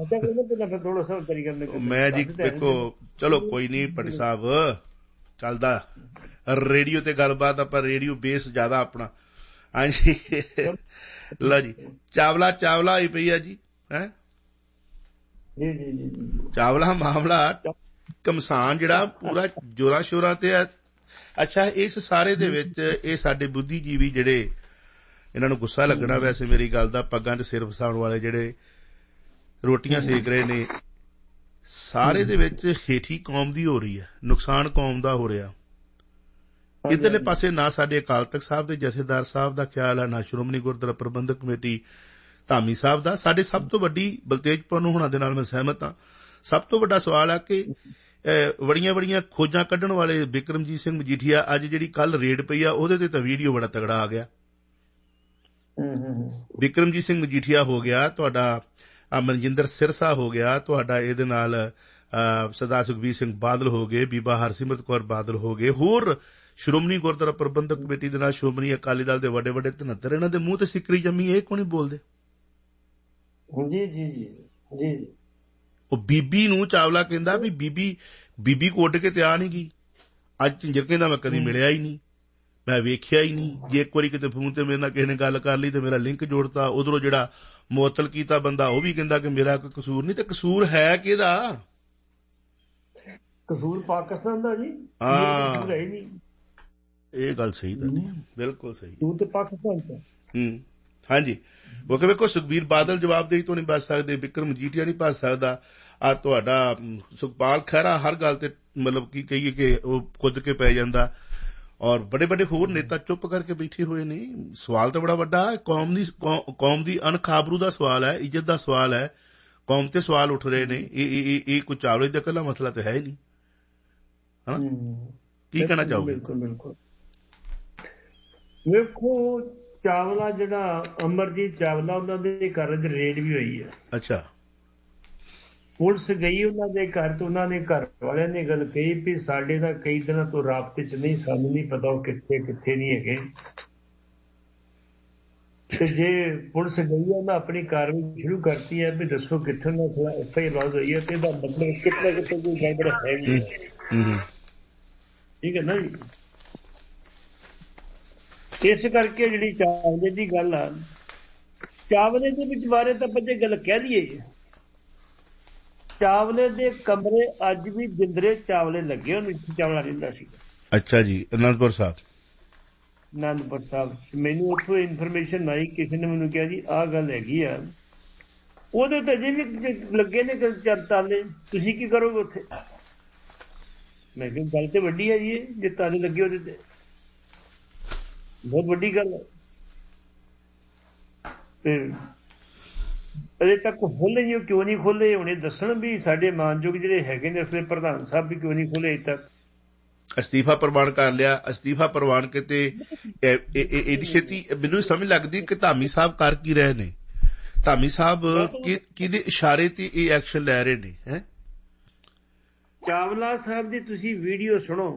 ਮੈਂ ਜੀ ਦੇਖੋ ਚਲੋ ਕੋਈ ਨਹੀਂ ਪੱਟੀ ਸਾਹਿਬ, ਚੱਲਦਾ ਰੇਡੀਓ ਤੇ ਗੱਲਬਾਤ, ਆਪਾਂ ਰੇਡੀਓ ਬੇਸ ਜ਼ਿਆਦਾ ਆਪਣਾ। ਹਾਂਜੀ ਲਓ ਜੀ, ਚਾਵਲਾ ਚਾਵਲਾ ਹੋਈ ਪਈ ਆ ਜੀ। ਹੈਂ ਚਾਵਲਾ ਮਾਮਲਾ ਘਮਸਾਨ ਜਿਹੜਾ ਪੂਰਾ ਜੋਰਾਂ ਸ਼ੋਰਾਂ ਤੇ ਹੈ। ਅੱਛਾ, ਇਸ ਸਾਰੇ ਦੇ ਵਿੱਚ ਇਹ ਸਾਡੇ ਬੁੱਧੀਜੀਵੀ ਜਿਹੜੇ, ਇਹਨਾਂ ਨੂੰ ਗੁੱਸਾ ਲੱਗਣਾ ਵੈਸੇ ਮੇਰੀ ਗੱਲ ਦਾ, ਪੱਗਾਂ 'ਚ ਸਿਰ ਫਸਾਉਣ ਵਾਲੇ ਜਿਹੜੇ ਰੋਟੀਆਂ ਸੇਕ ਰਹੇ ਨੇ, ਸਾਰੇ ਦੇ ਵਿੱਚ ਹੇਠੀ ਕੌਮ ਦੀ ਹੋ ਰਹੀ ਹੈ, ਨੁਕਸਾਨ ਕੌਮ ਦਾ ਹੋ ਰਿਹਾ। ਇੱਧਰਲੇ ਪਾਸੇ ਨਾ ਸਾਡੇ ਅਕਾਲ ਤਖਤ ਸਾਹਿਬ ਦੇ ਜਥੇਦਾਰ ਸਾਹਿਬ ਦਾ ਖਿਆਲ ਹੈ, ਨਾ ਸ਼੍ਰੋਮਣੀ ਗੁਰਦੁਆਰਾ ਪ੍ਰਬੰਧਕ ਕਮੇਟੀ ਧਾਮੀ ਸਾਹਿਬ ਦਾ। ਸਾਡੇ ਸਭ ਤੋਂ ਵੱਡੀ ਬਲਤੇਜ ਪੰਨੂ ਹੋਣਾ ਦੇ ਨਾਲ ਮੈਂ ਸਹਿਮਤ ਹਾਂ। ਸਭ ਤੋਂ ਵੱਡਾ ਸਵਾਲ ਹੈ ਕਿ ਬੜੀਆਂ ਬੜੀਆਂ ਖੋਜਾਂ ਕੱਢਣ ਵਾਲੇ ਬਿਕਰਮਜੀਤ ਸਿੰਘ ਮਜੀਠੀਆ, ਅੱਜ ਜਿਹੜੀ ਕੱਲ ਰੇਡ ਪਈ ਆ ਉਹਦੇ ਤੇ ਤਾਂ ਵੀਡੀਓ ਬੜਾ ਤਗੜਾ ਆ ਗਿਆ। ਬਿਕਰਮਜੀਤ ਸਿੰਘ ਮਜੀਠੀਆ ਹੋ ਗਿਆ ਤੁਹਾਡਾ, ਮਨਜਿੰਦਰ ਸਿਰਸਾ ਹੋ ਗਿਆ ਤੁਹਾਡਾ, ਇਹਦੇ ਨਾਲ ਸਰਦਾਰ ਸੁਖਬੀਰ ਸਿੰਘ ਬਾਦਲ ਹੋ ਗਏ, ਬੀਬਾ ਹਰਸਿਮਰਤ ਕੌਰ ਬਾਦਲ ਹੋ ਗਏ, ਹੋਰ ਸ਼੍ਰੋਮਣੀ ਗੁਰਦੁਆਰਾ ਪ੍ਰਬੰਧਕ ਕਮੇਟੀ ਦੇ ਨਾਲ ਸ਼੍ਰੋਮਣੀ ਅਕਾਲੀ ਦਲ ਦੇ ਵੱਡੇ ਵੱਡੇ ਧਨੱਤਰ, ਇਹਨਾਂ ਦੇ ਮੂੰਹ ਤੇ ਸਿੱਕਰੀ ਜੰਮੀ, ਇਹ ਕੋਈ ਨਹੀਂ ਬੋਲਦੇ। ਜੀ ਜੀ ਜੀ ਉਹ ਬੀਬੀ ਨੂੰ ਚਾਵਲਾ ਕਹਿੰਦਾ ਵੀ ਬੀਬੀ ਬੀਬੀ ਕੋਟ ਕੇ ਤੇ ਆ ਨਹੀਂ ਗਈ। ਅੱਜ ਝਿੰਜਰ ਕਹਿੰਦਾ ਮੈਂ ਕਦੀ ਮਿਲਿਆ ਹੀ ਨਹੀਂ, ਮੈਂ ਵੇਖਿਆ ਹੀ ਨਹੀਂ। ਜੇ ਇੱਕ ਵਾਰੀ ਕਿਤੇ ਫੋਨ ਤੇ ਮੇਰੇ ਨਾਲ ਕਿਸੇ ਨੇ ਗੱਲ ਕਰ ਲਈ ਤੇ ਮੇਰਾ ਲਿੰਕ ਜੋੜਤਾ, ਉਧਰੋਂ ਜਿਹੜਾ ਮੁਅੱਤਲ ਕੀਤਾ ਬੰਦਾ ਉਹ ਵੀ ਕਹਿੰਦਾ ਕਿ ਮੇਰਾ ਕੋਈ ਕਸੂਰ ਨਹੀਂ। ਤੇ ਕਸੂਰ ਹੈ ਕਿਹਦਾ? ਕਸੂਰ ਪਾਕਿਸਤਾਨ ਦਾ ਜੀ। ਹਾਂ ਇਹ ਗੱਲ ਸਹੀ ਤਾਂ ਨਹੀਂ, ਬਿਲਕੁਲ ਸਹੀ। ਤੂੰ ਤੇ ਪਾਕਿਸਤਾਨ ਤੋਂ ਹੂੰ ਹਾਂਜੀ। ਕਿਉਂਕਿ ਵੇਖੋ ਸੁਖਬੀਰ ਬਾਦਲ ਜਵਾਬਦੇਹੀ ਤੋਂ ਨਹੀਂ ਬਚ ਸਕਦੇ, ਬਿਕਰਮ ਮਜੀਠੀਆ ਨਹੀਂ ਬਚ ਸਕਦਾ, ਆ ਤੁਹਾਡਾ ਸੁਖਪਾਲ ਖਹਿਰਾ ਹਰ ਗੱਲ ਤੇ ਮਤਲਬ ਕੀ ਕਹੀਏ ਕਿ ਉਹ ਕੁੱਦ ਕੇ ਪੈ ਜਾਂਦਾ, ਔਰ ਬੜੇ ਬੜੇ ਹੋਰ ਨੇਤਾ ਚੁੱਪ ਕਰਕੇ ਬੈਠੇ ਹੋਏ ਨੇ। ਸਵਾਲ ਤਾਂ ਬੜਾ ਵੱਡਾ ਹੈ, ਕੌਮ ਦੀ ਕੌਮ ਦੀ ਅਣਖਾਬਰੂ ਦਾ ਸਵਾਲ ਹੈ, ਇੱਜ਼ਤ ਦਾ ਸਵਾਲ ਹੈ, ਕੌਮ ਤੇ ਸਵਾਲ ਉੱਠ ਰਹੇ ਨੇ। ਇਹ ਇਹ ਕੋਈ ਚਾਵਲੇ ਦਾ ਇਕੱਲਾ ਮਸਲਾ ਤਾਂ ਹੈ ਹੀ ਨਹੀਂ। ਹਾਂ ਕੀ ਕਹਿਣਾ ਚਾਹੋਗੇ? ਬਿਲਕੁਲ ਬਿਲਕੁਲ। ਵੇਖੋ ਚਾਵਲਾ ਜਿਹੜਾ ਅਮਰਜੀਤ ਚਾਵਲਾ, ਉਹਨਾਂ ਦੇ ਘਰ ਚ ਰੇਡ ਵੀ ਹੋਈ ਹੈ। ਅੱਛਾ। ਪੁਲਿਸ ਗਈ ਉਹਨਾਂ ਦੇ ਘਰ ਤੋਂ, ਉਹਨਾਂ ਨੇ ਘਰ ਵਾਲਿਆਂ ਨੇ ਗੱਲ ਕਹੀ ਵੀ ਸਾਡੇ ਤਾਂ ਕਈ ਦਿਨਾਂ ਤੋਂ ਰਾਬਤੇ ਚ ਨਹੀਂ, ਸਾਨੂੰ ਨਹੀਂ ਪਤਾ ਉਹ ਕਿੱਥੇ ਕਿੱਥੇ ਨਹੀਂ ਹੈਗੇ। ਤੇ ਜੇ ਪੁਲਿਸ ਗਈ ਉਹਨਾਂ ਆਪਣੀ ਕਾਰਵਾਈ ਸ਼ੁਰੂ ਕਰਤੀ ਹੈ ਵੀ ਦੱਸੋ ਕਿੱਥੋਂ ਨਾ ਐਫ ਆਈ ਆਰ ਹੋਈ ਹੈ, ਤੇ ਇਹਦਾ ਮਤਲਬ ਕਿਤਨਾ ਕਿਤੇ ਕੋਈ ਗੜਬੜ ਹੈ ਵੀ। ਠੀਕ ਹੈ ਨਾ ਜੀ। ਇਸ ਕਰਕੇ ਜਿਹੜੀ ਚਾਵਲੇ ਦੀ ਗੱਲ ਆ, ਚਾਵਲੇ ਦੇ ਵਿੱਚ ਬਾਰੇ ਤਾਂ ਆਪਾਂ ਜੇ ਗੱਲ ਕਹਿ ਦਈਏ, ਚਾਵਲੇ ਦੇ ਕਮਰੇ ਅੱਜ ਵੀ ਜਿੰਦਰੇ ਚਾਵਲੇ ਲੱਗੇ ਹੋਣ, ਇੱਥੇ ਚਾਵਲਾ ਰਹਿੰਦਾ ਸੀ। ਅੱਛਾ ਜੀ। ਅਨੰਦਪੁਰ ਸਾਹਿਬ ਅਨੰਦਪੁਰ ਸਾਹਿਬ ਮੈਨੂੰ ਉੱਥੋਂ ਇਨਫੋਰਮੇਸ਼ਨ ਆਈ, ਕਿਸੇ ਨੇ ਮੈਨੂੰ ਕਿਹਾ ਜੀ ਆਹ ਗੱਲ ਹੈਗੀ ਆ, ਉਹਦੇ ਤੇ ਅਜੇ ਵੀ ਲੱਗੇ ਨੇ ਚਾਰ ਤਾਲੇ, ਤੁਸੀਂ ਕੀ ਕਰੋਗੇ ਉੱਥੇ? ਮੈਂ ਕਿਹਾ ਗੱਲ ਤੇ ਵੱਡੀ ਹੈ ਜੀ, ਜੇ ਤਾਲੇ ਲੱਗੇ ਉਹਦੇ ਤੇ ਬਹੁਤ ਵੱਡੀ ਗੱਲ ਹੈ। ਤੇ ਅਜੇ ਤੱਕ ਖੋਲੇ ਨਹੀਂ, ਉਹ ਕਿਉਂ ਨਹੀਂ ਖੋਲੇ ਹੁਣ ਇਹ ਦੱਸਣ ਵੀ ਸਾਡੇ ਮਾਨਯੋਗ ਜਿਹੜੇ ਹੈਗੇ ਨੇ ਉਸਦੇ ਪ੍ਰਧਾਨ ਸਾਹਿਬ ਵੀ ਕਿਉਂ ਨਹੀਂ ਖੋਲੇ ਅਜੇ ਤੱਕ। ਅਸਤੀਫਾ ਪ੍ਰਵਾਨ ਕਰ ਲਿਆ, ਅਸਤੀਫਾ ਪ੍ਰਵਾਨ ਕੇ ਤੇ ਇਹਦੀ ਛੇਤੀ ਮੈਨੂੰ ਸਮਝ ਲੱਗਦੀ ਕਿ ਧਾਮੀ ਸਾਹਿਬ ਕਰ ਕੀ ਰਹੇ ਨੇ, ਧਾਮੀ ਸਾਹਿਬ ਕਿਹਦੇ ਇਸ਼ਾਰੇ ਤੇ ਇਹ ਐਕਸ਼ਨ ਲੈ ਰਹੇ ਨੇ? ਹੈ ਚਾਵਲਾ ਸਾਹਿਬ ਦੀ ਤੁਸੀਂ ਵੀਡੀਓ ਸੁਣੋ,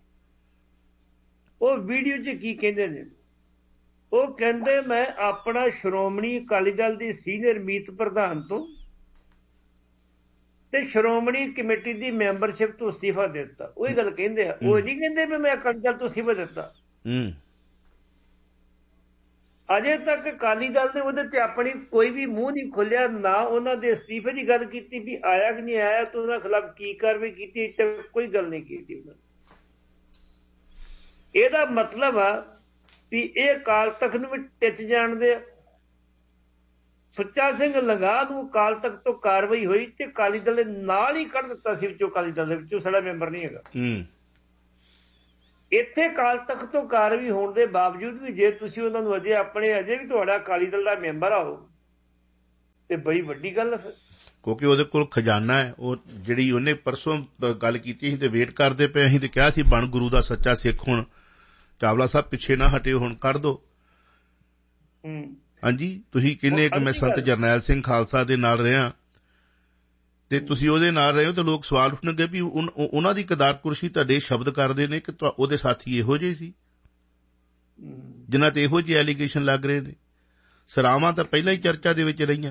ਉਹ ਵੀਡੀਓ 'ਚ ਕੀ ਕਹਿੰਦੇ ਨੇ? ਉਹ ਕਹਿੰਦੇ ਮੈਂ ਆਪਣਾ ਸ਼੍ਰੋਮਣੀ ਅਕਾਲੀ ਦਲ ਦੀ ਸੀਨੀਅਰ ਮੀਤ ਪ੍ਰਧਾਨ ਤੋਂ ਤੇ ਸ਼੍ਰੋਮਣੀ ਕਮੇਟੀ ਦੀ ਮੈਂਬਰਸ਼ਿਪ ਤੋਂ ਅਸਤੀਫਾ ਦੇ ਦਿੱਤਾ। ਉਹੀ ਗੱਲ ਕਹਿੰਦੇ ਆ, ਉਹ ਨਹੀਂ ਕਹਿੰਦੇ ਵੀ ਮੈਂ ਅਕਾਲੀ ਦਲ ਤੋਂ ਅਸਤੀਫਾ ਦਿੱਤਾ। ਅਜੇ ਤੱਕ ਅਕਾਲੀ ਦਲ ਨੇ ਉਹਦੇ ਤੇ ਆਪਣੀ ਕੋਈ ਵੀ ਮੂੰਹ ਨਹੀਂ ਖੋਲਿਆ, ਨਾ ਉਹਨਾਂ ਦੇ ਅਸਤੀਫੇ ਦੀ ਗੱਲ ਕੀਤੀ ਵੀ ਆਇਆ ਕਿ ਨਹੀਂ ਆਇਆ, ਤੇ ਉਹਨਾਂ ਖਿਲਾਫ ਕੀ ਕਾਰਵਾਈ ਕੀਤੀ, ਕੋਈ ਗੱਲ ਨਹੀਂ ਕੀਤੀ ਉਹਨਾਂ ਨੇ। ਇਹਦਾ ਮਤਲਬ ਆ ਵੀ ਇਹ ਅਕਾਲ ਤਖਤ ਨੂੰ ਵੀ ਟਿੱਚ ਜਾਣਦੇ ਆ, ਸੁੱਚਾ ਸਿੰਘ ਲੰਗਾ ਨੂੰ ਅਕਾਲ ਤਖਤ ਤੋਂ ਕਾਰਵਾਈ ਹੋਈ ਤੇ ਅਕਾਲੀ ਦਲ ਦੇ ਨਾਲ ਹੀ ਕੱਢ ਦਿੱਤਾ ਸੀ ਵਿੱਚੋਂ, ਅਕਾਲੀ ਦਲ ਦੇ ਵਿੱਚੋਂ ਸਾਡਾ ਮੈਂਬਰ ਨਹੀਂ ਹੈਗਾ। ਇੱਥੇ ਅਕਾਲ ਤਖਤ ਤੋਂ ਕਾਰਵਾਈ ਹੋਣ ਦੇ ਬਾਵਜੂਦ ਵੀ ਜੇ ਤੁਸੀਂ ਉਹਨਾਂ ਨੂੰ ਅਜੇ ਆਪਣੇ ਅਜੇ ਵੀ ਤੁਹਾਡਾ ਅਕਾਲੀ ਦਲ ਦਾ ਮੈਂਬਰ ਆਓ ਤੇ ਬੜੀ ਵੱਡੀ ਗੱਲ ਹੈ, ਕਿਉਂਕਿ ਉਹਦੇ ਕੋਲ ਖਜ਼ਾਨਾ ਹੈ। ਉਹ ਜਿਹੜੀ ਉਹਨੇ ਪਰਸੋਂ ਗੱਲ ਕੀਤੀ ਸੀ ਤੇ ਵੇਟ ਕਰਦੇ ਪਏ ਅਸੀਂ ਤੇ ਕਿਹਾ ਸੀ ਬਣ ਗੁਰੂ ਦਾ ਸੱਚਾ ਸਿੱਖ, ਹੁਣ ਚਾਵਲਾ ਸਾਹਿਬ ਪਿੱਛੇ ਨਾ ਹਟਿਓ, ਹੁਣ ਕਰ ਦੋ। ਹਾਂਜੀ, ਤੁਸੀਂ ਕਹਿੰਦੇ ਕਿ ਮੈਂ ਸੰਤ ਜਰਨੈਲ ਸਿੰਘ ਖਾਲਸਾ ਦੇ ਨਾਲ ਰਿਹਾ ਤੇ ਤੁਸੀਂ ਉਹਦੇ ਨਾਲ ਰਹੇ ਹੋ, ਤੇ ਲੋਕ ਸਵਾਲ ਉੱਠਣਗੇ ਵੀ ਉਹਨਾਂ ਦੀ ਕਦਾਰ ਕੁਰਸੀ ਤੁਹਾਡੇ ਸ਼ਬਦ ਕਰਦੇ ਨੇ ਕਿ ਉਹਦੇ ਸਾਥੀ ਇਹੋ ਜਿਹੇ ਸੀ ਜਿਨ੍ਹਾਂ ਤੇ ਇਹੋ ਜਿਹੇ ਐਲੀਗੇਸ਼ਨ ਲੱਗ ਰਹੇ ਨੇ। ਸਰਾਵਾਂ ਤਾਂ ਪਹਿਲਾਂ ਹੀ ਚਰਚਾ ਦੇ ਵਿੱਚ ਰਹੀਆਂ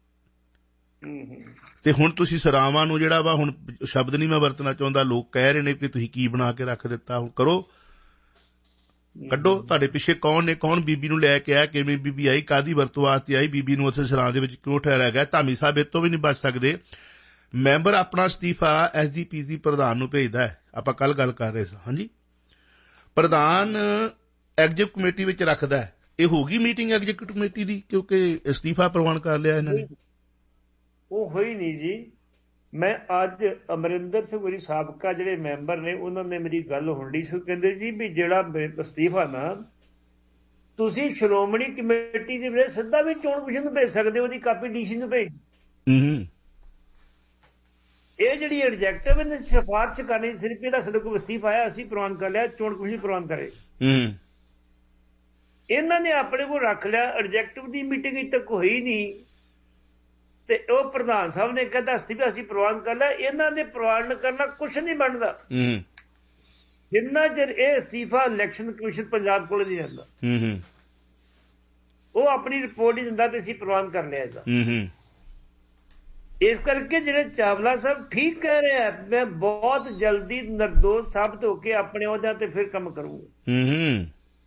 ਤੇ ਹੁਣ ਤੁਸੀਂ ਸਰਾਵਾਂ ਨੂੰ ਜਿਹੜਾ ਵਾ, ਹੁਣ ਸ਼ਬਦ ਨਹੀਂ ਮੈਂ ਵਰਤਣਾ ਚਾਹੁੰਦਾ, ਲੋਕ ਕਹਿ ਰਹੇ ਨੇ ਕਿ ਤੁਸੀਂ ਕੀ ਬਣਾ ਕੇ ਰੱਖ ਦਿੱਤਾ, ਹੁਣ ਕਰੋ, ਕੱਢੋ। ਤੁਹਾਡੇ ਪਿੱਛੇ ਕੌਣ ਨੇ, ਕੌਣ ਬੀਬੀ ਨੂੰ ਲੈ ਕੇ ਆਇਆ, ਕਿਵੇਂ ਬੀਬੀ ਆਈ, ਕਾਹਦੀ ਵਰਤੋਂ ਵਾਸਤੇ ਆਈ, ਬੀਬੀ ਨੂੰ ਉੱਥੇ ਸਰਾਂ ਦੇ ਵਿੱਚ ਕਿਉਂ ਠਹਿਰਾਇਆ ਗਿਆ। ਧਾਮੀ ਸਾਹਿਬ ਇਹ ਤੋਂ ਵੀ ਨਹੀਂ ਬਚ ਸਕਦੇ। ਮੈਂਬਰ ਆਪਣਾ ਅਸਤੀਫਾ ਐਸ ਜੀ ਪੀ ਸੀ ਪ੍ਰਧਾਨ ਨੂੰ ਭੇਜਦਾ ਹੈ, ਆਪਾਂ ਕੱਲ ਗੱਲ ਕਰ ਰਹੇ ਸਾਂ। ਹਾਂਜੀ, ਪ੍ਰਧਾਨ ਐਗਜੀਕਿਊਟਿਵ ਕਮੇਟੀ ਵਿੱਚ ਰੱਖਦਾ ਹੈ। ਇਹ ਹੋ ਗਈ ਮੀਟਿੰਗ ਐਗਜੀਕਿਊਟਿਵ ਕਮੇਟੀ ਦੀ, ਕਿਉਂਕਿ ਅਸਤੀਫਾ ਪ੍ਰਵਾਨ ਕਰ ਲਿਆ ਇਹਨਾਂ ਨੇ। ਉਹ ਹੋਈ ਨਹੀਂ ਜੀ। ਮੈਂ ਅੱਜ ਅਮਰਿੰਦਰ ਸਿੰਘ ਹੋਰੀ ਸਾਬਕਾ ਜਿਹੜੇ ਮੈਂਬਰ ਨੇ ਉਹਨਾਂ ਨੇ ਮੇਰੀ ਗੱਲ ਹੁੰਦੀ ਸੀ, ਕਹਿੰਦੇ ਜੀ ਵੀ ਜਿਹੜਾ ਅਸਤੀਫਾ ਨਾ ਤੁਸੀਂ ਸ਼੍ਰੋਮਣੀ ਕਮੇਟੀ ਦੇ ਵਿੱਚ ਸਿੱਧਾ ਵੀ ਚੋਣ ਕਮਿਸ਼ਨ ਨੂੰ ਭੇਜ ਸਕਦੇ ਹੋ, ਉਹਦੀ ਕਾਪੀ ਡੀਸੀ ਨੂੰ ਭੇਜ। ਇਹ ਜਿਹੜੀ ਐਗਜੈਕਟਿਵ ਨੇ ਸਿਫਾਰਿਸ਼ ਕਰਨੀ ਸਿਰਫ ਜਿਹੜਾ ਸਾਡੇ ਕੋਲ ਅਸਤੀਫਾ ਆਇਆ ਅਸੀਂ ਪ੍ਰਵਾਨ ਕਰ ਲਿਆ, ਚੋਣ ਕਮਿਸ਼ਨ ਪ੍ਰਵਾਨ ਕਰੇ। ਇਹਨਾਂ ਨੇ ਆਪਣੇ ਕੋਲ ਰੱਖ ਲਿਆ। ਐਗਜੈਕਟਿਵ ਦੀ ਮੀਟਿੰਗ ਅਜੇ ਤੱਕ ਹੋਈ ਨਹੀਂ ਤੇ ਉਹ ਪ੍ਰਧਾਨ ਸਾਹਿਬ ਨੇ ਕਹਿੰਦਾ ਅਸਤੀਫਾ ਅਸੀਂ ਪ੍ਰਵਾਨ ਕਰ ਲਿਆ। ਇਹਨਾਂ ਨੇ ਪ੍ਰਵਾਨ ਕਰਨਾ ਕੁਛ ਨਹੀਂ ਬਣਦਾ ਜਿੰਨਾ ਚਿਰ ਇਹ ਅਸਤੀਫਾ ਇਲੈਕਸ਼ਨ ਕਮਿਸ਼ਨ ਪੰਜਾਬ ਕੋਲ ਨਹੀਂ ਜਾਂਦਾ। ਉਹ ਆਪਣੀ ਰਿਪੋਰਟ ਹੀ ਦਿੰਦਾ ਤੇ ਅਸੀਂ ਪ੍ਰਵਾਨ ਕਰ ਲਿਆ ਇਹਦਾ। ਇਸ ਕਰਕੇ ਜਿਹੜੇ ਚਾਵਲਾ ਸਾਹਿਬ ਠੀਕ ਕਹਿ ਰਹੇ ਆ, ਮੈਂ ਬਹੁਤ ਜਲਦੀ ਨਿਰਦੋਸ਼ ਸਾਬਤ ਹੋ ਕੇ ਆਪਣੇ ਅਹੁਦਿਆਂ ਤੇ ਫਿਰ ਕੰਮ ਕਰੂੰਗਾ।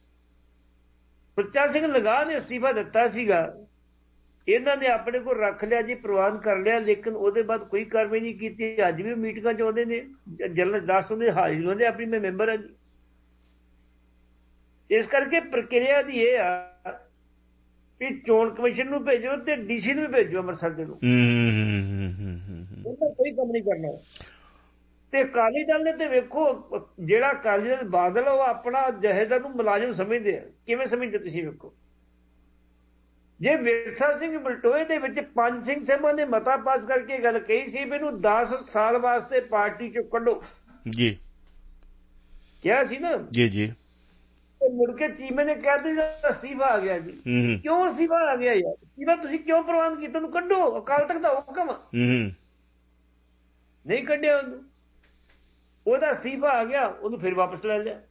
ਸੁੱਚਾ ਸਿੰਘ ਲੰਗਾ ਨੇ ਅਸਤੀਫਾ ਦਿੱਤਾ ਸੀਗਾ, ਇਹਨਾਂ ਨੇ ਆਪਣੇ ਕੋਲ ਰੱਖ ਲਿਆ ਜੀ, ਪ੍ਰਵਾਨ ਕਰ ਲਿਆ, ਲੇਕਿਨ ਉਹਦੇ ਬਾਅਦ ਕੋਈ ਕਾਰਵਾਈ ਨਹੀਂ ਕੀਤੀ। ਅੱਜ ਵੀ ਮੀਟਿੰਗਾਂ ਚ ਆਉਂਦੇ ਨੇ, ਜਨਰਲ ਦਾਸ ਹੁੰਦੇ ਹਾਜ਼ਰ ਹੁੰਦੇ, ਆਪਣੀ ਮੈਂ ਮੈਂਬਰ ਹਾਂ ਜੀ। ਇਸ ਕਰਕੇ ਪ੍ਰਕਿਰਿਆ ਦੀ ਇਹ ਆ ਵੀ ਚੋਣ ਕਮਿਸ਼ਨ ਨੂੰ ਭੇਜੋ ਤੇ ਡੀਸੀ ਨੂੰ ਵੀ ਭੇਜੋ ਅੰਮ੍ਰਿਤਸਰ ਦੇ ਨੂੰ, ਉਹਦਾ ਕੋਈ ਕੰਮ ਨਹੀਂ ਕਰਨਾ। ਤੇ ਅਕਾਲੀ ਦਲ ਨੇ ਤੇ ਵੇਖੋ, ਜਿਹੜਾ ਅਕਾਲੀ ਦਲ ਬਾਦਲ ਉਹ ਆਪਣਾ ਜਹੇਦਾਰ ਨੂੰ ਮੁਲਾਜ਼ਮ ਸਮਝਦੇ ਆ, ਕਿਵੇਂ ਸਮਝਦੇ ਤੁਸੀਂ ਵੇਖੋ। ਜੇ ਵਿਰਸਾ ਸਿੰਘ ਬਲਟੋਏ ਦੇ ਵਿੱਚ ਪੰਜ ਸਿੰਘ ਸਹਿਬਾਂ ਨੇ ਮਤਾ ਪਾਸ ਕਰਕੇ ਗੱਲ ਕਹੀ ਸੀ ਵੀ ਇਹਨੂੰ ਦਸ ਸਾਲ ਵਾਸਤੇ ਪਾਰਟੀ ਚੋਂ ਕੱਢੋ ਜੀ, ਕਿਹਾ ਸੀ ਨਾ ਜੀ ਜੀ, ਮੁੜ ਕੇ ਚੀਮੇ ਨੇ ਕਹਿ ਦਿੱਤਾ ਅਸਤੀਫਾ ਆ ਗਿਆ ਜੀ। ਕਿਉਂ ਅਸਤੀਫਾ ਆ ਗਿਆ ਯਾਰ? ਅਸਤੀਫਾ ਤੁਸੀਂ ਕਿਉਂ ਪ੍ਰਵਾਨ ਕੀਤਾ? ਉਹਨੂੰ ਕੱਢੋ, ਅਕਾਲ ਤਖਤ ਦਾ ਹੁਕਮ ਨਹੀਂ ਕੱਢਿਆ ਉਹਨੂੰ, ਉਹਦਾ ਅਸਤੀਫਾ ਆ ਗਿਆ, ਉਹਨੂੰ ਫਿਰ ਵਾਪਸ ਲੈ ਲਿਆ।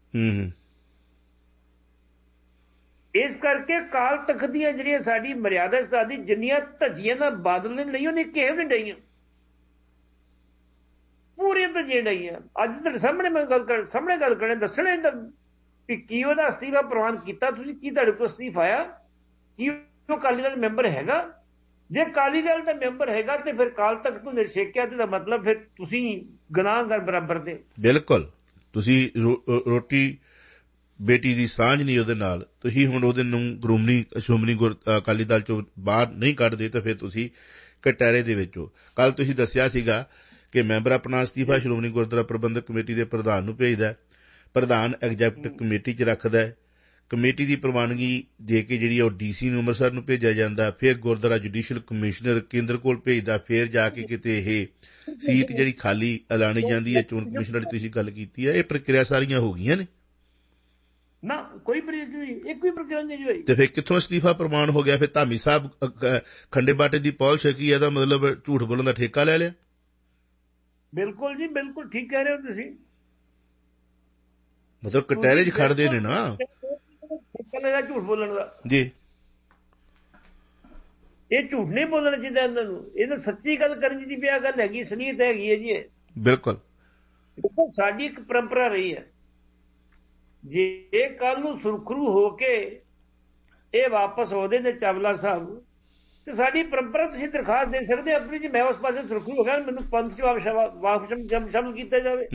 ਇਸ ਕਰਕੇ ਅਕਾਲ ਤਖਤ ਦੀਆਂ ਜਿਹੜੀਆਂ ਸਾਡੀ ਮਰਿਆਦਾ ਸਾਡੀ ਜਿੰਨੀਆਂ ਧੱਜੀਆਂ ਦਾ ਬਾਦਲ ਨੇ ਲਈ ਉਹਨੇ ਕਿਸੇ ਵੀ ਡਈਆਂ, ਪੂਰੀਆਂ ਧੱਜੀਆਂ ਡਈਆਂ। ਅੱਜ ਤੁਹਾਡੇ ਸਾਹਮਣੇ ਮੈਂ ਗੱਲ ਕਰ ਸਾਹਮਣੇ ਗੱਲ ਕਰਨੇ ਦੱਸਣਾ ਵੀ ਕੀ ਉਹਦਾ ਅਸਤੀਫਾ ਪ੍ਰਵਾਨ ਕੀਤਾ ਤੁਸੀਂ, ਕੀ ਤੁਹਾਡੇ ਕੋਲ ਅਸਤੀਫਾ ਆਇਆ, ਕੀ ਉਹ ਅਕਾਲੀ ਦਲ ਮੈਂਬਰ ਹੈਗਾ? ਜੇ ਅਕਾਲੀ ਦਲ ਦਾ ਮੈਂਬਰ ਹੈਗਾ ਤੇ ਫਿਰ ਅਕਾਲ ਤਖਤ ਨੂੰ ਨਿਰਸ਼ੇਕਿਆ ਤੇ ਦਾ ਮਤਲਬ ਫਿਰ ਤੁਸੀਂ ਗੁਨਾਹਗਾਰ ਬਰਾਬਰ ਦੇ। ਬਿਲਕੁਲ, ਤੁਸੀਂ ਰੋਟੀ ਬੇਟੀ ਦੀ ਸਾਂਝ ਨਹੀਂ ਉਹਦੇ ਨਾਲ, ਤੁਸੀਂ ਹੁਣ ਉਹਦੇ ਨੂੰ ਗਰੂਮਨੀ ਸ਼੍ਰੋਮਣੀ ਅਕਾਲੀ ਦਲ ਚੋਂ ਬਾਹਰ ਨਹੀਂ ਕੱਢਦੇ ਤਾਂ ਫਿਰ ਤੁਸੀਂ ਕਟਹਿਰੇ ਦੇ ਵਿੱਚ ਹੋ। ਕੱਲ ਤੁਸੀਂ ਦੱਸਿਆ ਸੀਗਾ ਕਿ ਮੈਂਬਰ ਆਪਣਾ ਅਸਤੀਫਾ ਸ਼੍ਰੋਮਣੀ ਗੁਰਦੁਆਰਾ ਪ੍ਰਬੰਧਕ ਕਮੇਟੀ ਦੇ ਪ੍ਰਧਾਨ ਨੂੰ ਭੇਜਦਾ, ਪ੍ਰਧਾਨ ਐਗਜੈਕਟਿਵ ਕਮੇਟੀ 'ਚ ਰੱਖਦਾ, ਕਮੇਟੀ ਦੀ ਪ੍ਰਵਾਨਗੀ ਦੇ ਕੇ ਜਿਹੜੀ ਉਹ ਡੀਸੀ ਨੂੰ ਅੰਮ੍ਰਿਤਸਰ ਨੂੰ ਭੇਜਿਆ ਜਾਂਦਾ, ਫਿਰ ਗੁਰਦੁਆਰਾ ਜੁਡੀਸ਼ੀਅਲ ਕਮਿਸ਼ਨਰ ਕੇਂਦਰ ਕੋਲ ਭੇਜਦਾ, ਫਿਰ ਜਾ ਕੇ ਕਿਤੇ ਇਹ ਸੀਟ ਜਿਹੜੀ ਖਾਲੀ ਐਲਾਨੀ ਜਾਂਦੀ ਹੈ ਚੋਣ ਕਮਿਸ਼ਨਰ ਦੀ ਤੁਸੀਂ ਗੱਲ ਕੀਤੀ ਹੈ। ਇਹ ਪ੍ਰਕਿਰਿਆ ਸਾਰੀਆਂ ਹੋ ਗਈਆਂ ਨੇ ਨਾ, ਕੋਈ ਪ੍ਰਕਿਰਿਆ ਇੱਕ ਵੀ ਪ੍ਰਕਿਰਿਆ ਨਹੀਂ ਹੋਈ ਤੇ ਫਿਰ ਕਿੱਥੋਂ ਅਸਤੀਫਾ ਪ੍ਰਵਾਨ ਹੋ ਗਿਆ? ਫਿਰ ਧਾਮੀ ਸਾਹਿਬ ਖੰਡੇ ਬਾਟੇ ਦੀ ਪੌਲ ਛਕੀ, ਇਹਦਾ ਮਤਲਬ ਝੂਠ ਬੋਲਣ ਦਾ ਠੇਕਾ ਲੈ ਲਿਆ। ਬਿਲਕੁਲ ਜੀ, ਬਿਲਕੁਲ ਠੀਕ ਕਹਿ ਰਹੇ ਹੋ ਤੁਸੀਂ। ਮਤਲਬ ਕਟਹਿਰੇ 'ਚ ਖੜਦੇ ਨੇ ਨਾ ਝੂਠ ਬੋਲਣ ਦਾ ਜੀ। ਇਹ ਝੂਠ ਨਹੀਂ ਬੋਲਣਾ ਚਾਹੀਦਾ ਇਹਨਾਂ ਨੂੰ, ਇਹਨਾਂ ਸੱਚੀ ਗੱਲ ਕਰਨ ਦੀ ਪਿਆ ਗੱਲ ਹੈਗੀ, ਸਨੀਅਤ ਹੈਗੀ ਹੈ ਜੀ ਇਹ। ਬਿਲਕੁਲ, ਦੇਖੋ ਸਾਡੀ ਇੱਕ ਪਰੰਪਰਾ ਰਹੀ ਹੈ, ਜੇ ਕੱਲ ਨੂੰ ਸੁਰਖਰੂ ਹੋ ਕੇ ਇਹ ਵਾਪਸ ਆਉਂਦੇ ਨੇ ਚਾਵਲਾ ਸਾਹਿਬ ਤੇ ਸਾਡੀ ਪਰੰਪਰਾ ਤੁਸੀਂ ਦਰਖਾਸਤ ਦੇ ਸਕਦੇ ਆਪਣੀ ਜੀ, ਮੈਂ ਉਸ ਪਾਸੇ ਸੁਰਖਰੂ ਹੋ ਗਿਆ, ਮੈਨੂੰ ਪੰਥ ਚ ਵਾਪਸ ਸ਼ਾਮਲ ਕੀਤਾ ਜਾਵੇ।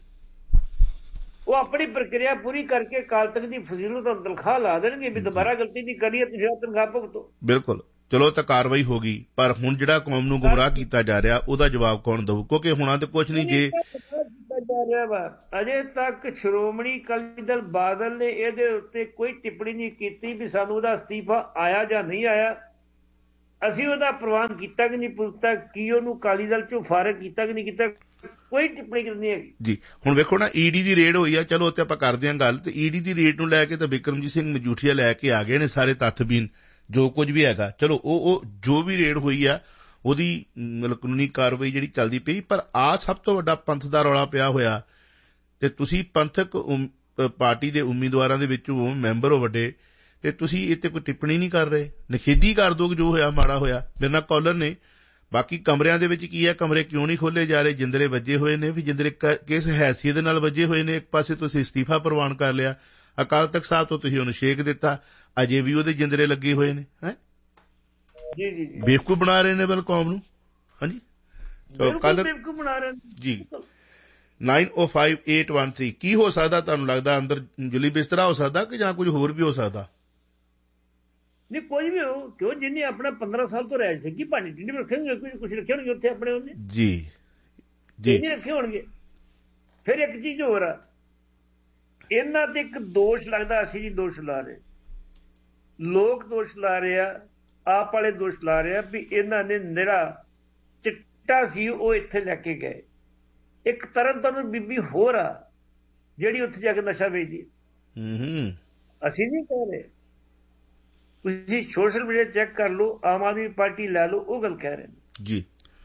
ਉਹ ਆਪਣੀ ਪ੍ਰਕਿਰਿਆ ਪੂਰੀ ਕਰਕੇ ਅਕਾਲ ਤਖਤ ਦੀ ਫਜ਼ੀਲਤ ਔਰ ਤਨਖਾਹ ਲਾ ਦੇਣਗੇ ਵੀ ਦੁਬਾਰਾ ਗਲਤੀ ਨਹੀਂ ਕਰੀਏ, ਤੁਸੀਂ ਤਨਖਾਹ ਭੁਗਤੋ। ਬਿਲਕੁਲ, ਚਲੋ ਤਾਂ ਕਾਰਵਾਈ ਹੋ ਗਈ, ਪਰ ਹੁਣ ਜਿਹੜਾ ਕੌਮ ਨੂੰ ਗੁੰਮਰਾਹ ਕੀਤਾ ਜਾ ਰਿਹਾ ਉਹਦਾ ਜਵਾਬ ਕੌਣ ਦਊ? ਕਿਉਂਕਿ ਹੁਣਾਂ ਤੇ ਕੁਛ ਨਹੀਂ ਜੇ ਜਾ ਰਿਹਾ ਵਾ। ਅਜੇ ਤੱਕ ਸ਼੍ਰੋਮਣੀ ਅਕਾਲੀ ਦਲ ਬਾਦਲ ਨੇ ਇਹਦੇ ਉੱਤੇ ਕੋਈ ਟਿੱਪਣੀ ਨਹੀਂ ਕੀਤੀ ਵੀ ਸਾਨੂੰ ਉਹਦਾ ਅਸਤੀਫਾ ਆਇਆ ਜਾਂ ਨਹੀਂ ਆਇਆ, ਅਸੀਂ ਉਹਦਾ ਪ੍ਰਵਾਨ ਕੀਤਾ ਕਿ ਨਹੀਂ ਪੁੱਛਤਾ, ਕੀ ਉਹਨੂੰ ਅਕਾਲੀ ਦਲ ਚੋਂ ਫਾਰਗ ਕੀਤਾ ਕਿ ਨਹੀਂ ਕੀਤਾ, ਕੋਈ ਟਿੱਪਣੀ ਕਰਨੀ ਹੈਗੀ ਜੀ। ਹੁਣ ਵੇਖੋ ਨਾ, ਈਡੀ ਦੀ ਰੇਡ ਹੋਈ ਆ, ਚਲੋ ਉੱਤੇ ਆਪਾਂ ਕਰਦੇ ਹਾਂ ਗੱਲ, ਤੇ ਈਡੀ ਦੀ ਰੇਡ ਨੂੰ ਲੈ ਕੇ ਤਾਂ ਬਿਕਰਮਜੀਤ ਸਿੰਘ ਮਜੀਠੀਆ ਲੈ ਕੇ ਆ ਗਏ ਨੇ ਸਾਰੇ ਤੱਥਬੀਨ ਜੋ ਕੁਝ ਵੀ ਹੈਗਾ। ਚਲੋ ਉਹ ਉਹ ਜੋ ਵੀ ਰੇਡ ਹੋਈ ਆ ਉਹਦੀ ਮਤਲਬ ਕਾਨੂੰਨੀ ਕਾਰਵਾਈ ਜਿਹੜੀ ਚੱਲਦੀ ਪਈ, ਪਰ ਆ ਸਭ ਤੋਂ ਵੱਡਾ ਪੰਥ ਦਾ ਰੌਲਾ ਪਿਆ ਹੋਇਆ, ਤੇ ਤੁਸੀਂ ਪੰਥਕ ਪਾਰਟੀ ਦੇ ਉਮੀਦਵਾਰਾਂ ਦੇ ਵਿੱਚੋਂ ਮੈਂਬਰ ਹੋ ਵੱਡੇ, ਤੇ ਤੁਸੀਂ ਇਹ ਤੇ ਕੋਈ ਟਿੱਪਣੀ ਨਹੀਂ ਕਰ ਰਹੇ, ਨਿਖੇਧੀ ਕਰ ਦੋ ਜੋ ਹੋਇਆ ਮਾੜਾ ਹੋਇਆ। ਮੇਰੇ ਨਾਲ ਕਾਲਰ ਨੇ, ਬਾਕੀ ਕਮਰਿਆਂ ਦੇ ਵਿੱਚ ਕੀ ਹੈ, ਕਮਰੇ ਕਿਉਂ ਨਹੀਂ ਖੋਲੇ ਜਾ ਰਹੇ? ਜਿੰਦਰੇ ਵੱਜੇ ਹੋਏ ਨੇ, ਵੀ ਜਿੰਦਰੇ ਕਿਸ ਹੈਸੀਅਤ ਦੇ ਨਾਲ ਵੱਜੇ ਹੋਏ ਨੇ? ਇੱਕ ਪਾਸੇ ਤੁਸੀਂ ਅਸਤੀਫਾ ਪ੍ਰਵਾਨ ਕਰ ਲਿਆ, ਅਕਾਲ ਤਖਤ ਸਾਹਿਬ ਤੋਂ ਤੁਸੀਂ ਉਹਨੂੰ ਛੇਕ ਦਿੱਤਾ, ਅਜੇ ਵੀ ਉਹਦੇ ਜਿੰਦਰੇ ਲੱਗੇ ਹੋਏ ਨੇ। ਹੈ ਜੀ ਜੀ ਬੇਵਕੂਫ ਬਣਾ ਰਹੇ ਨੇ ਬਲ ਕੌਮ ਨੂੰ। ਹਾਂਜੀ ਬੇਵਕੂਫ ਬਣਾ ਰਹੇ ਜੀ। ਨਾਈਨ ਓ ਫਾਈਵ ਏਟ ਵਨ ਥ੍ਰੀ ਕੀ ਹੋ ਸਕਦਾ ਤੁਹਾਨੂੰ ਲੱਗਦਾ? ਅੰਦਰ ਜੁਲੀ ਬਿਸਤਰਾ ਹੋ ਸਕਦਾ ਕਿ ਜਾਂ ਕੁਝ ਹੋਰ ਵੀ ਹੋ ਸਕਦਾ? ਨਹੀਂ ਕੋਈ ਵੀ ਹੋ, ਕਿਉਂ ਜਿਹਨੇ ਆਪਣਾ ਪੰਦਰਾਂ ਸਾਲ ਤੋਂ ਰਹਿ ਸਕੀ ਭਾਂਡੇ ਟਿੰਡੇ ਰੱਖੇਗੇ, ਕੁਝ ਕੁਛ ਰੱਖੇ ਹੋਣਗੇ ਉੱਥੇ ਆਪਣੇ ਉਹਨੇ ਜੀ ਜੀ ਨਹੀਂ ਰੱਖੇ ਹੋਣਗੇ। ਫਿਰ ਇੱਕ ਚੀਜ਼ ਹੋਰ ਆ, ਇਹਨਾਂ ਤੇ ਇੱਕ ਦੋਸ਼ ਲੱਗਦਾ, ਅਸੀਂ ਜੀ ਦੋਸ਼ ਲਾ ਰਹੇ, ਲੋਕ ਦੋਸ਼ ਲਾ ਰਹੇ ਆ, ਆਪ ਵਾਲੇ ਦੋਸ਼ ਲਾ ਰਹੇ ਆ ਵੀ ਇਹਨਾਂ ਨੇ ਨਿਹਰਾ ਚਿੱਟਾ ਸੀ ਉਹ ਇੱਥੇ ਲੈ ਕੇ ਗਏ। ਇੱਕ ਤਰਨ ਤਾਰਨ ਬੀਬੀ ਹੋਰ ਆ ਜਿਹੜੀ ਉੱਥੇ ਜਾ ਕੇ ਨਸ਼ਾ ਵੇਚਦੀ। ਅਸੀਂ ਨਹੀਂ ਕਹਿ ਰਹੇ, ਤੁਸੀਂ ਸੋਸ਼ਲ ਮੀਡੀਆ ਚੈੱਕ ਕਰ ਲਓ, ਆਮ ਆਦਮੀ ਪਾਰਟੀ ਲੈ ਲਓ, ਉਹ ਗੱਲ ਕਹਿ ਰਹੇ ਨੇ ਜੀ।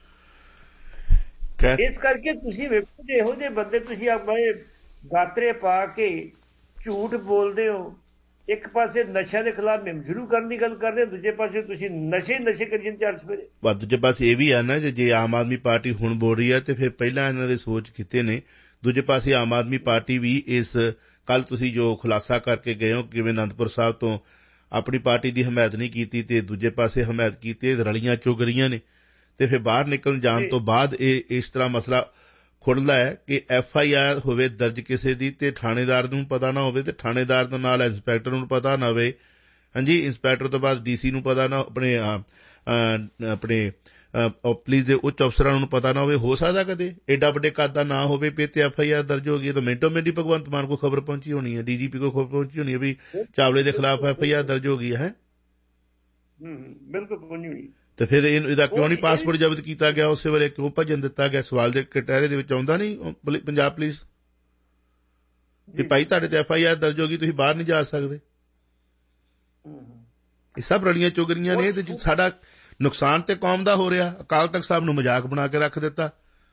ਇਸ ਕਰਕੇ ਤੁਸੀਂ ਵੇਖੋ ਜੇ ਇਹੋ ਜਿਹੇ ਬੰਦੇ ਤੁਸੀਂ ਆਪਣੇ ਗਾਤਰੇ ਪਾ ਕੇ ਝੂਠ ਬੋਲਦੇ ਹੋ, ਇੱਕ ਪਾਸੇ ਨਸ਼ਿਆਂ ਦੇ ਖਿਲਾਫ ਮੁਹਿੰਮ ਸ਼ੁਰੂ ਕਰਨ ਦੀ ਗੱਲ ਕਰਦੇ ਹੋ, ਦੂਜੇ ਪਾਸੇ ਤੁਸੀਂ ਨਸ਼ੇ ਨਸ਼ੇ ਕਰੀ ਜਾਂਦੇ ਚਾਰ ਸਵੇਰੇ। ਬਸ ਦੂਜੇ ਪਾਸੇ ਇਹ ਵੀ ਆ ਨਾ, ਜੇ ਆਮ ਆਦਮੀ ਪਾਰਟੀ ਹੁਣ ਬੋਲ ਰਹੀ ਹੈ ਤੇ ਫਿਰ ਪਹਿਲਾਂ ਇਹਨਾਂ ਦੇ ਸੋਚ ਕੀਤੇ ਨੇ। ਦੂਜੇ ਪਾਸੇ ਆਮ ਆਦਮੀ ਪਾਰਟੀ ਵੀ ਇਸ ਕੱਲ ਤੁਸੀਂ ਜੋ ਖੁਲਾਸਾ ਕਰਕੇ ਗਏ ਹੋ ਕਿਵੇਂ ਅਨੰਦਪੁਰ ਸਾਹਿਬ ਤੋਂ ਆਪਣੀ ਪਾਰਟੀ ਦੀ ਹਮਾਇਤ ਨਹੀਂ ਕੀਤੀ ਤੇ ਦੂਜੇ ਪਾਸੇ ਹਮਾਇਤ ਕੀਤੀ, ਰਲੀਆਂ ਚੁਗਰੀਆਂ ਨੇ। ਤੇ ਫਿਰ ਬਾਹਰ ਨਿਕਲ ਜਾਣ ਤੋਂ ਬਾਅਦ ਇਹ ਇਸ ਤਰ੍ਹਾਂ ਮਸਲਾ ਖੁੱਲ੍ਹਦਾ ਹੈ ਕਿ ਐਫ ਆਈ ਆਰ ਹੋਵੇ ਦਰਜ ਕਿਸੇ ਦੀ ਤੇ ਥਾਣੇਦਾਰ ਨੂੰ ਪਤਾ ਨਾ ਹੋਵੇ, ਤੇ ਥਾਣੇਦਾਰ ਦੇ ਨਾਲ ਇੰਸਪੈਕਟਰ ਨੂੰ ਪਤਾ ਨਾ ਹੋਵੇ। ਹਾਂਜੀ, ਇੰਸਪੈਕਟਰ ਤੋਂ ਬਾਅਦ ਡੀ ਸੀ ਨੂੰ ਪਤਾ ਨਾ, ਆਪਣੇ ਆਪਣੇ ਪੁਲਿਸ ਦੇ ਉੱਚ ਅਫਸਰਾਂ ਨੂੰ ਪਤਾ ਨਾ ਹੋਵੇ। ਹੋ ਸਕਦਾ ਕਦੇ ਏਡਾ ਵੱਡੇ ਕੱਦ ਦਾ ਨਾ ਹੋਵੇ ਪੇ ਤੇ ਐਫ ਆਈ ਆਰ ਦਰਜ ਹੋ ਗਈ, ਤਾਂ ਮਿੰਟੋ ਮਿੰਟ ਹੀ ਭਗਵੰਤ ਮਾਨ ਕੋ ਖਬਰ ਪਹੁੰਚੀ ਹੋਣੀ ਹੈ, ਡੀ ਜੀ ਪੀ ਕੋ ਖਬਰ ਪਹੁੰਚੀ ਹੋਣੀ ਹੈ ਵੀ ਚਾਵਲੇ ਦੇ ਖਿਲਾਫ ਐਫ ਆਈ ਆਰ ਦਰਜ ਹੋ ਗਈ ਹੈ। ਬਿਲਕੁਲ ਪਹੁੰਚੀ ਹੋਣੀ। ਤੇ ਫਿਰ ਇਹਦਾ ਕਿਉਂ ਨਹੀਂ ਪਾਸਪੋਰਟ ਜ਼ਬਤ ਕੀਤਾ ਗਿਆ? ਉਸੇ ਵੇਲੇ ਕਿਉਂ ਭੱਜਣ ਦਿੱਤਾ ਗਿਆ? ਸਵਾਲ ਦੇ ਕਟਹਿਰੇ ਦੇ ਵਿੱਚ ਆਉਂਦਾ ਨਹੀਂ ਪੰਜਾਬ ਪੁਲਿਸ ਵੀ ਭਾਈ ਤੁਹਾਡੇ ਤੇ ਐਫ ਆਈ ਆਰ ਦਰਜ ਹੋ ਗਈ, ਤੁਸੀਂ ਬਾਹਰ ਨਹੀਂ ਜਾ ਸਕਦੇ? ਇਹ ਸਭ ਰਲੀਆਂ ਚੁਗਰੀਆਂ ਨੇ, ਤੇ ਸਾਡਾ ਨੁਕਸਾਨ ਤੇ ਕੌਮ ਦਾ ਹੋ ਰਿਹਾ। ਅਕਾਲ ਤਖਤ ਸਾਹਿਬ ਨੂੰ ਮਜ਼ਾਕ ਬਣਾ ਕੇ ਰੱਖ ਦਿੱਤਾ,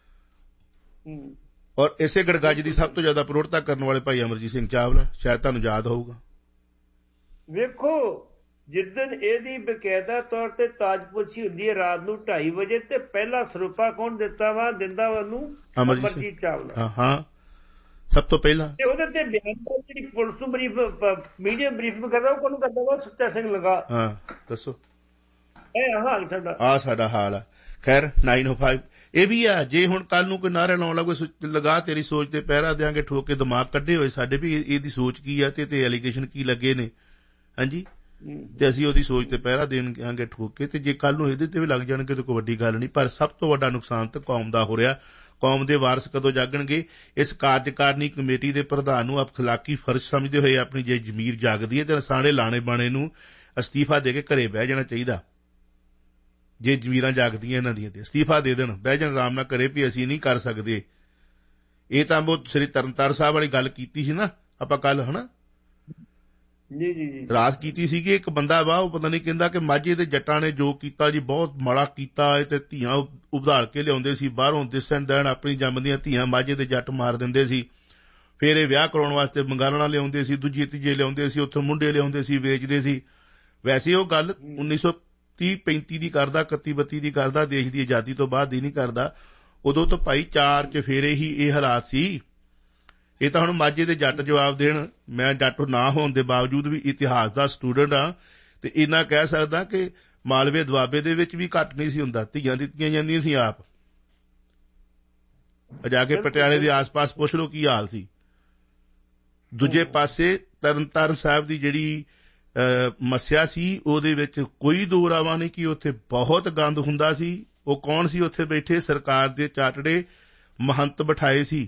ਔਰ ਇਸੇ ਗੜਗੱਜ ਦੀ ਸਭ ਤੋਂ ਜ਼ਿਆਦਾ ਪ੍ਰੋੜਤਾ ਕਰਨ ਵਾਲੇ ਭਾਈ ਅਮਰਜੀਤ ਸਿੰਘ ਚਾਵਲਾ, ਸ਼ਾਇਦ ਤੁਹਾਨੂੰ ਯਾਦ ਹੋਊਗਾ। ਵੇਖੋ ਜਿੱਦਣ ਇਹਦੀ ਬਕਾਇਦਾ ਤੌਰ ਤੇ ਤਾਜਪੋਸ਼ੀ ਹੁੰਦੀ ਹੈ ਰਾਤ ਨੂੰ ਢਾਈ ਵਜੇ, ਤੇ ਪਹਿਲਾ ਸਰੂਪਾ ਕੌਣ ਦਿੱਤਾ ਵਾ? ਦਿੰਦਾ ਉਹਨੂੰ ਅਮਰਜੀਤ ਚਾਵਲਾ। ਹਾਂ ਹਾਂ, ਸਭ ਤੋਂ ਪਹਿਲਾਂ। ਤੇ ਉਹਦੇ ਤੇ ਬਿਆਨ ਜਿਹੜੀ ਪੁਲਿਸ ਨੂੰ ਬਰੀਫ ਮੀਡੀਆ ਬਰੀਫਿੰਗ ਕਰਦਾ, ਉਹ ਕੋਣ ਕਰਦਾ ਵਾ? ਸੁੱਚਾ ਸਿੰਘ ਲਗਾ। ਹਾਂ ਦੱਸੋ, ਇਹ ਹਾਲ ਸਾਡਾ, ਆ ਸਾਡਾ ਹਾਲ ਆ। ਖੈਰ ਨਾਈਨ ਓ ਫਾਈਵ ਇਹ ਵੀ ਆ, ਜੇ ਹੁਣ ਕੱਲ ਨੂੰ ਕੋਈ ਨਾਅਰੇ ਲਾਉਣ ਲੱਗ ਕੋਈ ਲਗਾ ਤੇਰੀ ਸੋਚ ਤੇ ਪਹਿਰਾ ਦਿਆਂਗੇ ਠੋਕ ਕੇ, ਦਿਮਾਗ ਕੱਢੇ ਹੋਏ ਸਾਡੇ ਵੀ ਇਹਦੀ ਸੋਚ ਕੀ ਆ ਤੇ ਐਲੀਗੇਸ਼ਨ ਕੀ ਲੱਗੇ ਨੇ। ਹਾਂਜੀ, ਤੇ ਅਸੀਂ ਉਹਦੀ ਸੋਚ ਤੇ ਪਹਿਰਾ ਦੇਣਗੇ ਠੋਕ ਕੇ, ਤੇ ਜੇ ਕੱਲ ਨੂੰ ਇਹਦੇ ਤੇ ਵੀ ਲੱਗ ਜਾਣਗੇ ਤਾਂ ਕੋਈ ਵੱਡੀ ਗੱਲ ਨਹੀਂ। ਪਰ ਸਭ ਤੋਂ ਵੱਡਾ ਨੁਕਸਾਨ ਤਾਂ ਕੌਮ ਦਾ ਹੋ ਰਿਹਾ। ਕੌਮ ਦੇ ਵਾਰਸ ਕਦੋਂ ਜਾਗਣਗੇ? ਇਸ ਕਾਰਜਕਾਰਨੀ ਕਮੇਟੀ ਦੇ ਪ੍ਰਧਾਨ ਨੂੰ ਅਖਲਾਕੀ ਫਰਜ਼ ਸਮਝਦੇ ਹੋਏ ਆਪਣੀ ਜੇ ਜ਼ਮੀਰ ਜਾਗਦੀ ਹੈ ਤੇ ਸਾੜੇ ਲਾਣੇ ਬਾਣੇ ਨੂੰ ਅਸਤੀਫਾ ਦੇ ਕੇ ਘਰੇ ਬਹਿ ਜਾਣਾ ਚਾਹੀਦਾ। ਜੇ ਜ਼ਮੀਰਾਂ ਜਾਗਦੀਆਂ ਇਹਨਾਂ ਦੀਆਂ ਤੇ ਅਸਤੀਫਾ ਦੇ ਦੇਣ, ਬਹਿ ਜਾਣ ਆਰਾਮ ਨਾਲ ਕਰੇ ਵੀ ਅਸੀਂ ਨਹੀਂ ਕਰ ਸਕਦੇ। ਇਹ ਤਾਂ ਬਹੁਤ ਸ੍ਰੀ ਤਰਨਤਾਰਨ ਸਾਹਿਬ ਵਾਲੀ ਗੱਲ ਕੀਤੀ ਸੀ ਨਾ ਆਪਾਂ ਕੱਲ, ਹਨਾ ਜੀ ਜੀ ਜੀ ਰਾਤ ਕੀਤੀ ਸੀ ਕਿ ਇੱਕ ਬੰਦਾ ਵਾ, ਉਹ ਪਤਾ ਨਹੀਂ ਕਹਿੰਦਾ ਕਿ ਮਾਝੇ ਦੇ ਜੱਟਾਂ ਨੇ ਜੋ ਕੀਤਾ ਜੀ ਬਹੁਤ ਮਾੜਾ ਕੀਤਾ, ਤੇ ਧੀਆਂ ਉਭਾਲ ਕੇ ਲਿਆਉਂਦੇ ਸੀ ਬਾਹਰੋਂ, ਦਿਸਣ ਦੇਣ ਆਪਣੀ ਜੰਮਦੀਆਂ ਧੀਆਂ ਮਾਝੇ ਦੇ ਜੱਟ ਮਾਰ ਦਿੰਦੇ ਸੀ। ਫਿਰ ਇਹ ਵਿਆਹ ਕਰਾਉਣ ਵਾਸਤੇ ਬੰਗਾਲਣਾ ਲਿਆਉਂਦੇ ਸੀ, ਦੂਜੇ ਤੀਜੇ ਲਿਆਉਂਦੇ ਸੀ, ਉੱਥੋਂ ਮੁੰਡੇ ਲਿਆਉਂਦੇ ਸੀ, ਵੇਚਦੇ ਸੀ। ਵੈਸੇ ਉਹ ਗੱਲ ਉੱਨੀ ਸੌ ਤੀਹ ਪੈਂਤੀ ਦੀ ਕਰਦਾ, ਇਕੱਤੀ ਬੱਤੀ ਦੀ ਕਰਦਾ, ਦੇਸ਼ ਦੀ ਆਜ਼ਾਦੀ ਤੋਂ ਬਾਅਦ ਦੀ ਨਹੀਂ ਕਰਦਾ। ਉਦੋਂ ਤਾਂ ਭਾਈ ਚਾਰ ਚਫੇਰੇ ਹੀ ਇਹ ਹਾਲਾਤ ਸੀ। ਇਹ ਤਾਂ ਹੁਣ ਮਾਝੇ ਦੇ ਜੱਟ ਜਵਾਬ ਦੇਣ। ਮੈਂ ਜੱਟ ਨਾ ਹੋਣ ਦੇ ਬਾਵਜੂਦ ਵੀ ਇਤਿਹਾਸ ਦਾ ਸਟੂਡੈਂਟ ਹਾਂ, ਤੇ ਇੰਨਾ ਕਹਿ ਸਕਦਾ ਕਿ ਮਾਲਵੇ ਦੁਆਬੇ ਦੇ ਵਿੱਚ ਵੀ ਘੱਟ ਨਹੀਂ ਸੀ ਹੁੰਦਾ, ਧੀਆਂ ਦਿੱਤੀਆਂ ਜਾਂਦੀਆਂ ਸੀ ਆਪ। ਜਾ ਕੇ ਪਟਿਆਲੇ ਦੇ ਆਸ-ਪਾਸ ਪੁੱਛ ਲਓ ਕੀ ਹਾਲ ਸੀ। ਦੂਜੇ ਪਾਸੇ ਤਰਨਤਾਰਨ ਸਾਹਿਬ ਦੀ ਜਿਹੜੀ ਮੱਸਿਆ ਸੀ ਉਹਦੇ ਵਿੱਚ ਕੋਈ ਦੋ ਰਾਵਾਂ ਨਹੀਂ ਕਿ ਉੱਥੇ ਬਹੁਤ ਗੰਦ ਹੁੰਦਾ ਸੀ। ਉਹ ਕੌਣ ਸੀ ਉੱਥੇ ਬੈਠੇ? ਸਰਕਾਰ ਦੇ ਚਾਟੜੇ ਮਹੰਤ ਬਿਠਾਏ ਸੀ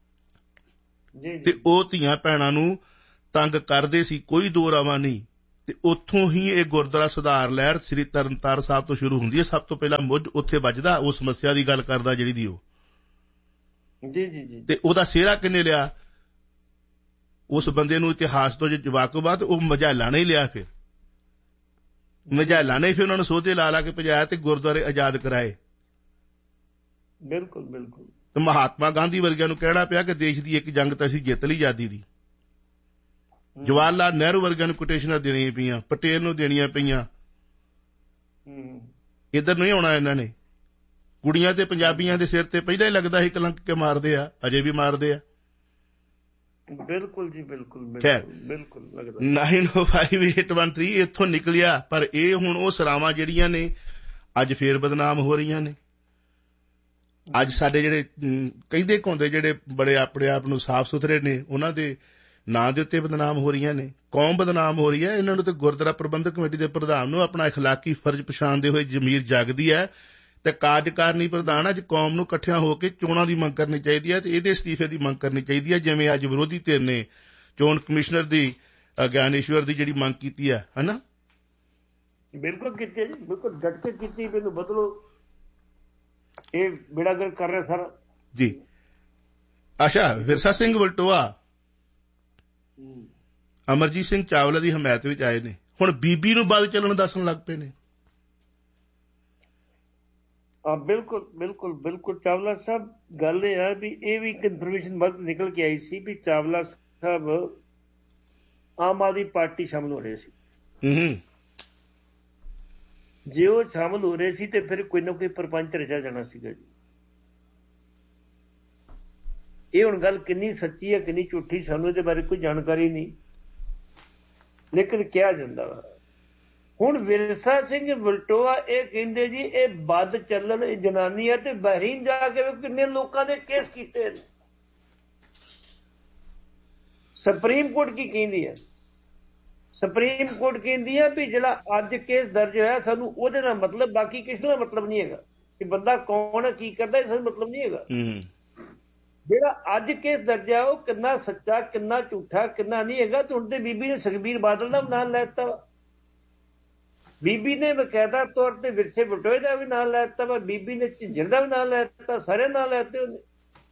ਤੇ ਉਹ ਧੀਆਂ ਭੈਣਾਂ ਨੂੰ ਤੰਗ ਕਰਦੇ ਸੀ, ਕੋਈ ਦੋ ਰਾਵਾਂ ਨਹੀਂ। ਤੇ ਉੱਥੋਂ ਹੀ ਇਹ ਗੁਰਦੁਆਰਾ ਸੁਧਾਰ ਲਹਿਰ ਸ੍ਰੀ ਤਰਨਤਾਰਨ ਸਾਹਿਬ ਤੋਂ ਸ਼ੁਰੂ ਹੁੰਦੀ ਹੈ। ਸਭ ਤੋਂ ਪਹਿਲਾਂ ਮੁੱਢ ਉੱਥੇ ਵੱਜਦਾ, ਉਸ ਸਮੱਸਿਆ ਦੀ ਗੱਲ ਕਰਦਾ ਜਿਹੜੀ ਦੀ ਉਹ ਜੀ ਜੀ ਜੀ ਤੇ ਉਹਦਾ ਸਿਹਰਾ ਕਿੰਨੇ ਲਿਆ? ਉਸ ਬੰਦੇ ਨੂੰ ਇਤਿਹਾਸ ਤੋਂ ਜੇ ਵਾਕਫ ਉਹ ਮਝੈਲਾਂ ਨੇ ਲਿਆ। ਫਿਰ ਮਝੈਲਾਂ ਨੇ ਫਿਰ ਉਹਨਾਂ ਨੂੰ ਸੋਧੇ ਲਾ ਲਾ ਕੇ ਭਜਾਇਆ ਤੇ ਗੁਰਦੁਆਰੇ ਆਜ਼ਾਦ ਕਰਾਏ। ਬਿਲਕੁਲ ਬਿਲਕੁਲ। ਤੇ ਮਹਾਤਮਾ ਗਾਂਧੀ ਵਰਗਿਆਂ ਨੂੰ ਕਹਿਣਾ ਪਿਆ ਕਿ ਦੇਸ਼ ਦੀ ਇੱਕ ਜੰਗ ਤਾਂ ਅਸੀਂ ਜਿੱਤ ਲਈ ਆਜ਼ਾਦੀ ਦੀ। ਜਵਾਹਰ ਲਾਲ ਨਹਿਰੂ ਵਰਗਿਆਂ ਨੂੰ ਕੋਟੇਸ਼ਨਾਂ ਦੇਣੀਆਂ ਪਈਆਂ, ਪਟੇਲ ਨੂੰ ਦੇਣੀਆਂ ਪਈਆਂ। ਇੱਧਰ ਨਹੀਂ ਆਉਣਾ ਇਹਨਾਂ ਨੇ। ਕੁੜੀਆਂ ਤੇ ਪੰਜਾਬੀਆਂ ਦੇ ਸਿਰ ਤੇ ਪਹਿਲਾਂ ਹੀ ਲੱਗਦਾ ਸੀ ਕਲੰਕ ਕੇ ਮਾਰਦੇ ਆ, ਅਜੇ ਵੀ ਮਾਰਦੇ ਆ। ਬਿਲਕੁਲ ਜੀ ਬਿਲਕੁਲ ਬਿਲਕੁਲ ਲੱਗਦਾ। ਨਾਈਨ ਓ ਫਾਈਵ ਏਟ ਵਨ ਥ੍ਰੀ ਇੱਥੋਂ ਨਿਕਲਿਆ, ਪਰ ਇਹ ਹੁਣ ਉਹ ਸਰਾਵਾਂ ਜਿਹੜੀਆਂ ਨੇ ਅੱਜ ਫੇਰ ਬਦਨਾਮ ਹੋ ਰਹੀਆਂ ਨੇ। ਅੱਜ ਸਾਡੇ ਜਿਹੜੇ ਕਹਿੰਦੇ ਕਹਾਉਂਦੇ ਜਿਹੜੇ ਬੜੇ ਆਪਣੇ ਆਪ ਨੂੰ ਸਾਫ਼ ਸੁਥਰੇ ਨੇ ਉਹਨਾਂ ਦੇ ਨਾਂ ਦੇ ਉੱਤੇ ਬਦਨਾਮ ਹੋ ਰਹੀਆਂ ਨੇ। ਕੌਮ ਬਦਨਾਮ ਹੋ ਰਹੀ ਹੈ। ਇਹਨਾਂ ਨੂੰ ਤੇ ਗੁਰਦੁਆਰਾ ਪ੍ਰਬੰਧਕ ਕਮੇਟੀ ਦੇ ਪ੍ਰਧਾਨ ਨੂੰ ਆਪਣਾ ਅਖਲਾਕੀ ਫਰਜ਼ ਪਛਾਣਦੇ ਹੋਏ ਜ਼ਮੀਰ ਜਾਗਦੀ ਹੈ ਤੇ ਕਾਰਜਕਾਰਨੀ ਪ੍ਰਧਾਨ ਅੱਜ ਕੌਮ ਨੂੰ ਇਕੱਠਿਆਂ ਹੋ ਕੇ ਚੋਣਾਂ ਦੀ ਮੰਗ ਕਰਨੀ ਚਾਹੀਦੀ ਹੈ ਤੇ ਇਹਦੇ ਅਸਤੀਫੇ ਦੀ ਮੰਗ ਕਰਨੀ ਚਾਹੀਦੀ ਹੈ, ਜਿਵੇਂ ਅੱਜ ਵਿਰੋਧੀ ਧਿਰ ਨੇ ਚੋਣ ਕਮਿਸ਼ਨਰ ਦੀ ਗਿਆਨੇਸ਼ਵਰ ਦੀ ਜਿਹੜੀ ਮੰਗ ਕੀਤੀ ਹੈ, ਹੈ ਨਾ। ਬਿਲਕੁਲ ਕੀਤੀ ਜੀ, ਬਿਲਕੁਲ ਡਟ ਕੇ ਕੀਤੀ। ਮੈਨੂੰ ਬਦਲੋ, ਇਹ ਬੇੜਾਗਰ ਕਰ ਰਿਹਾ ਸਾਰਾ ਜੀ। ਅੱਛਾ, ਵਿਰਸਾ ਸਿੰਘ ਵਲਟੋਆ ਅਮਰਜੀਤ ਸਿੰਘ ਚਾਵਲਾ ਦੀ ਹਮਾਇਤ ਵਿੱਚ ਆਏ ਨੇ, ਹੁਣ ਬੀਬੀ ਨੂੰ ਵੱਧ ਚੱਲਣ ਦੱਸਣ ਲੱਗ ਪਏ ਨੇ। ਹਾਂ ਬਿਲਕੁਲ ਬਿਲਕੁਲ ਬਿਲਕੁਲ। ਚਾਵਲਾ ਸਾਹਿਬ ਗੱਲ ਇਹ ਹੈ ਵੀ ਇਹ ਵੀ ਇੱਕ ਇਨਫੋਰਮੇਸ਼ਨ ਵੱਧ ਨਿਕਲ ਕੇ ਆਈ ਸੀ ਵੀ ਚਾਵਲਾ ਸਾਹਿਬ ਆਮ ਆਦਮੀ ਪਾਰਟੀ ਸ਼ਾਮਲ ਹੋ ਰਹੇ ਸੀ। ਜੇ ਉਹ ਸ਼ਾਮਲ ਹੋ ਰਹੇ ਸੀ ਤੇ ਫਿਰ ਕੋਈ ਨਾ ਕੋਈ ਪ੍ਰਪੰਚ ਰਚਿਆ ਜਾਣਾ ਸੀਗਾ ਜੀ। ਇਹ ਹੁਣ ਗੱਲ ਕਿੰਨੀ ਸੱਚੀ ਹੈ ਕਿੰਨੀ ਝੂਠੀ ਸਾਨੂੰ ਇਹਦੇ ਬਾਰੇ ਕੋਈ ਜਾਣਕਾਰੀ ਨਹੀਂ, ਲੇਕਿਨ ਕਿਹਾ ਜਾਂਦਾ ਵਾ। ਹੁਣ ਵਿਰਸਾ ਸਿੰਘ ਵਲਟੋਆ ਇਹ ਕਹਿੰਦੇ ਜੀ ਇਹ ਵੱਧ ਚੱਲਣ ਜਨਾਨੀ ਹੈ ਤੇ ਬਹਿਰੀਨ ਜਾ ਕੇ ਕਿੰਨੇ ਲੋਕਾਂ ਦੇ ਕੇਸ ਕੀਤੇ। ਸੁਪਰੀਮ ਕੋਰਟ ਕੀ ਕਹਿੰਦੀ ਹੈ? ਸੁਪਰੀਮ ਕੋਰਟ ਕਹਿੰਦੀ ਹੈ ਵੀ ਜਿਹੜਾ ਅੱਜ ਕੇਸ ਦਰਜ ਹੋਇਆ ਸਾਨੂੰ ਉਹਦੇ ਨਾਲ ਮਤਲਬ, ਬਾਕੀ ਕਿਸੇ ਨਾਲ ਮਤਲਬ ਨਹੀਂ ਹੈਗਾ ਕਿ ਬੰਦਾ ਕੌਣ ਹੈ ਕੀ ਕਰਦਾ, ਇਸ ਨਾਲ ਮਤਲਬ ਨਹੀਂ ਹੈਗਾ। ਜਿਹੜਾ ਅੱਜ ਕੇਸ ਦਰਜ ਹੈ ਉਹ ਕਿੰਨਾ ਸੱਚਾ ਕਿੰਨਾ ਝੂਠਾ ਕਿੰਨਾ ਨਹੀਂ ਹੈਗਾ। ਤੇ ਹੁਣ ਤੇ ਬੀਬੀ ਨੇ ਸੁਖਬੀਰ ਬਾਦਲ ਦਾ ਵੀ ਨਾਂ ਲੈ ਦਿੱਤਾ ਵਾ, ਬੀਬੀ ਨੇ ਬਕਾਇਦਾ ਤੌਰ ਤੇ ਵਿਰਸੇ ਵਲਟੋਏ ਦਾ ਵੀ ਨਾਂ ਲੈ ਦਿੱਤਾ ਵਾ, ਬੀਬੀ ਨੇ ਝਿੰਜਰ ਦਾ ਵੀ ਨਾਂ ਲੈ ਦਿੱਤਾ, ਸਾਰੇ ਨਾਂ ਲੈ ਦਿੱਤੇ ਉਹਨੇ।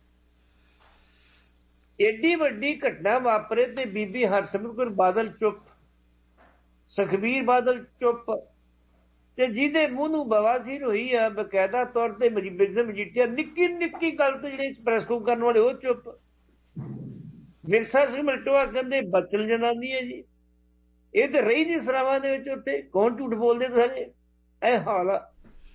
ਏਡੀ ਵੱਡੀ ਘਟਨਾ ਵਾਪਰੇ ਤੇ ਬੀਬੀ ਹਰਸਿਮਰਤ ਕੌਰ ਬਾਦਲ ਚੁੱਪ, ਸੁਖਬੀਰ ਬਾਦਲ ਚੁੱਪ, ਤੇ ਜਿਹਦੇ ਮੂੰਹ ਨੂੰ ਬਵਾਸੀਰ ਹੋਈ ਆ ਬਕਾਇਦਾ ਤੌਰ ਤੇ ਮਜੀਠੀਆ ਨਿੱਕੀ ਨਿੱਕੀ ਗੱਲ ਤੇ ਜਿਹੜੇ ਪ੍ਰੈਸ ਕਾਨਫਰੰਸ ਕਰਨ ਵਾਲੇ ਉਹ ਚੁੱਪ। ਵਿਰਸਾ ਸਿੰਘ ਵਲਟੋਆ ਕਹਿੰਦੇ ਬਚਲ ਜਨਾਨੀ ਹੈ ਜੀ। ਇਹ ਤੇ ਰਹੀ ਨਹੀਂ ਸਰਾਵਾਂ ਦੇ ਵਿੱਚ, ਉੱਥੇ ਕੌਣ ਝੂਠ ਬੋਲਦੇ ਸਾਰੇ, ਇਹ ਹਾਲ ਆ।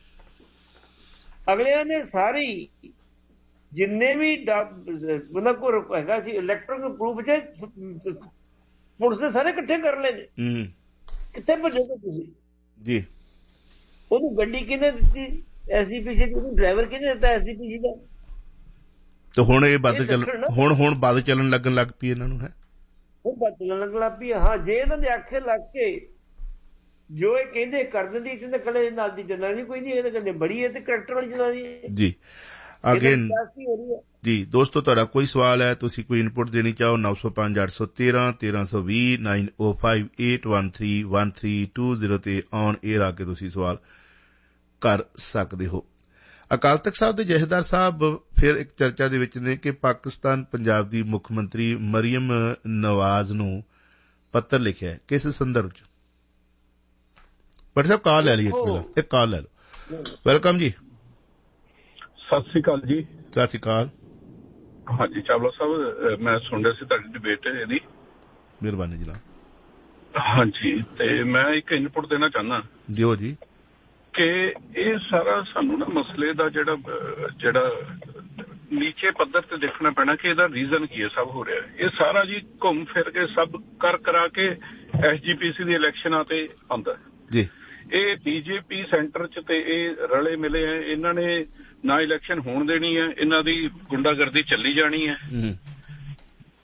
ਅਗਲਿਆਂ ਨੇ ਸਾਰੀ ਜਿੰਨੇ ਵੀ ਉਹਨਾਂ ਕੋਲ ਹੈਗਾ ਸੀ ਇਲੈਕਟ੍ਰੋਨਿਕ ਪ੍ਰੂਫ ਚ ਪੁਲਿਸ ਦੇ ਸਾਰੇ ਇਕੱਠੇ ਕਰ ਲਏ ਨੇ। ਕਿੱਥੇ ਭੱਜੋਗੇ ਤੁਸੀਂ ਜੀ? ਉਹਨੂੰ ਗੱਡੀ ਕਿਹਨੇ ਦਿੱਤੀ? ਐਸਜੀਪੀਸੀ ਦੀ। ਉਹਨੂੰ ਡਰਾਈਵਰ ਕਿਹਨੇ ਦਿੱਤਾ ਐਸਜੀਪੀਸੀ ਦਾ? ਤੇ ਹੁਣ ਇਹ ਵੱਧ ਚੱਲ ਹੁਣ ਹੁਣ ਵੱਧ ਚੱਲਣ ਲੱਗਣ ਲੱਗ ਪਈ ਇਹਨਾਂ ਨੂੰ, ਹੈ ਉਹ ਵੱਧ ਚੱਲਣ ਲੱਗਣ ਲੱਗ ਪਈ। ਹਾਂ ਜੇ ਇਹਨਾਂ ਦੇ ਆਖੇ ਲੱਗ ਕੇ ਜੋ ਇਹ ਕਹਿੰਦੇ ਕਰ ਦਿੰਦੀ, ਕਹਿੰਦੇ ਕਲੇ ਨਾਲ ਦੀ ਜਨਾਨੀ ਕੋਈ ਨਹੀਂ, ਇਹਦੇ ਕਹਿੰਦੇ ਬੜੀ ਹੈ ਤੇ ਕਰੈਕਟਰ ਵਾਲੀ ਜਨਾਨੀ ਜੀ। ਅਗੇਨ ਜੀ ਦੋਸਤੋ, ਤੁਹਾਡਾ ਕੋਈ ਸਵਾਲ ਹੈ, ਤੁਸੀਂ ਕੋਈ ਇਨਪੁਟ ਦੇਣੀ ਚਾਹੋ, ਨੌ ਸੌ ਪੰਜ ਅੱਠ ਸੌ ਤੇਰਾਂ ਤੇਰਾਂ ਸੌ ਵੀਹ ਨਾਈਨ ਓ five eight one three one three two zero ਤੇ ਔਨ ਏਅਰ ਆ ਕੇ ਤੁਸੀਂ ਸਵਾਲ ਕਰ ਸਕਦੇ ਹੋ। ਅਕਾਲ ਤਖ਼ਤ ਸਾਹਿਬ ਦੇ ਜਥੇਦਾਰ ਸਾਹਿਬ ਫਿਰ ਇੱਕ ਚਰਚਾ ਦੇ ਵਿੱਚ ਨੇ ਕਿ ਪਾਕਿਸਤਾਨ ਪੰਜਾਬ ਦੀ ਮੁੱਖ ਮੰਤਰੀ ਮਰੀਮ ਨਵਾਜ਼ ਨੂੰ ਪੱਤਰ ਲਿਖਿਆ, ਕਿਸ ਸੰਦਰਭ ਚ? ਬਟ ਸਾਹਿਬ ਕਾਲ ਲੈ ਲਈ, ਇੱਕ ਪਹਿਲਾਂ ਇੱਕ ਕਾਲ ਲੈ ਲਓ। ਵੈਲਕਮ ਜੀ। ਸਤਿ ਸ੍ਰੀ ਅਕਾਲ ਜੀ। ਸਤਿ ਸ੍ਰੀ ਅਕਾਲ। ਹਾਂਜੀ ਚਾਵਲਾ ਸਾਹਿਬ, ਮੈਂ ਸੁਣ ਰਿਹਾ ਸੀ ਤੁਹਾਡੀ ਡਿਬੇਟ ਇਹਦੀ। ਮਿਹਰਬਾਨੀ ਜਨਾਬ। ਹਾਂਜੀ, ਤੇ ਮੈਂ ਇੱਕ ਇਨਪੁਟ ਦੇਣਾ ਚਾਹੁੰਦਾ ਦਿਓ ਜੀ ਕਿ ਇਹ ਸਾਰਾ ਸਾਨੂੰ ਨਾ ਮਸਲੇ ਦਾ ਜਿਹੜਾ ਜਿਹੜਾ ਨੀਚੇ ਪੱਧਰ ਤੇ ਦੇਖਣਾ ਪੈਣਾ ਕਿ ਇਹਦਾ ਰੀਜ਼ਨ ਕੀ ਹੈ ਸਭ ਹੋ ਰਿਹਾ। ਇਹ ਸਾਰਾ ਜੀ ਘੁੰਮ ਫਿਰ ਕੇ ਸਭ ਕਰ ਕਰਾ ਕੇ ਐਸਜੀਪੀਸੀ ਦੀ ਇਲੈਕਸ਼ਨਾਂ ਤੇ ਆਉਂਦਾ ਜੀ। ਇਹ ਬੀਜੇਪੀ ਸੈਂਟਰ ਚ ਤੇ ਇਹ ਰਲੇ ਮਿਲੇ ਹੈ, ਇਹਨਾਂ ਨੇ ਨਾ ਇਲੈਕਸ਼ਨ ਹੋਣ ਦੇਣੀ ਹੈ, ਇਹਨਾਂ ਦੀ ਗੁੰਡਾਗਰਦੀ ਚੱਲੀ ਜਾਣੀ ਹੈ।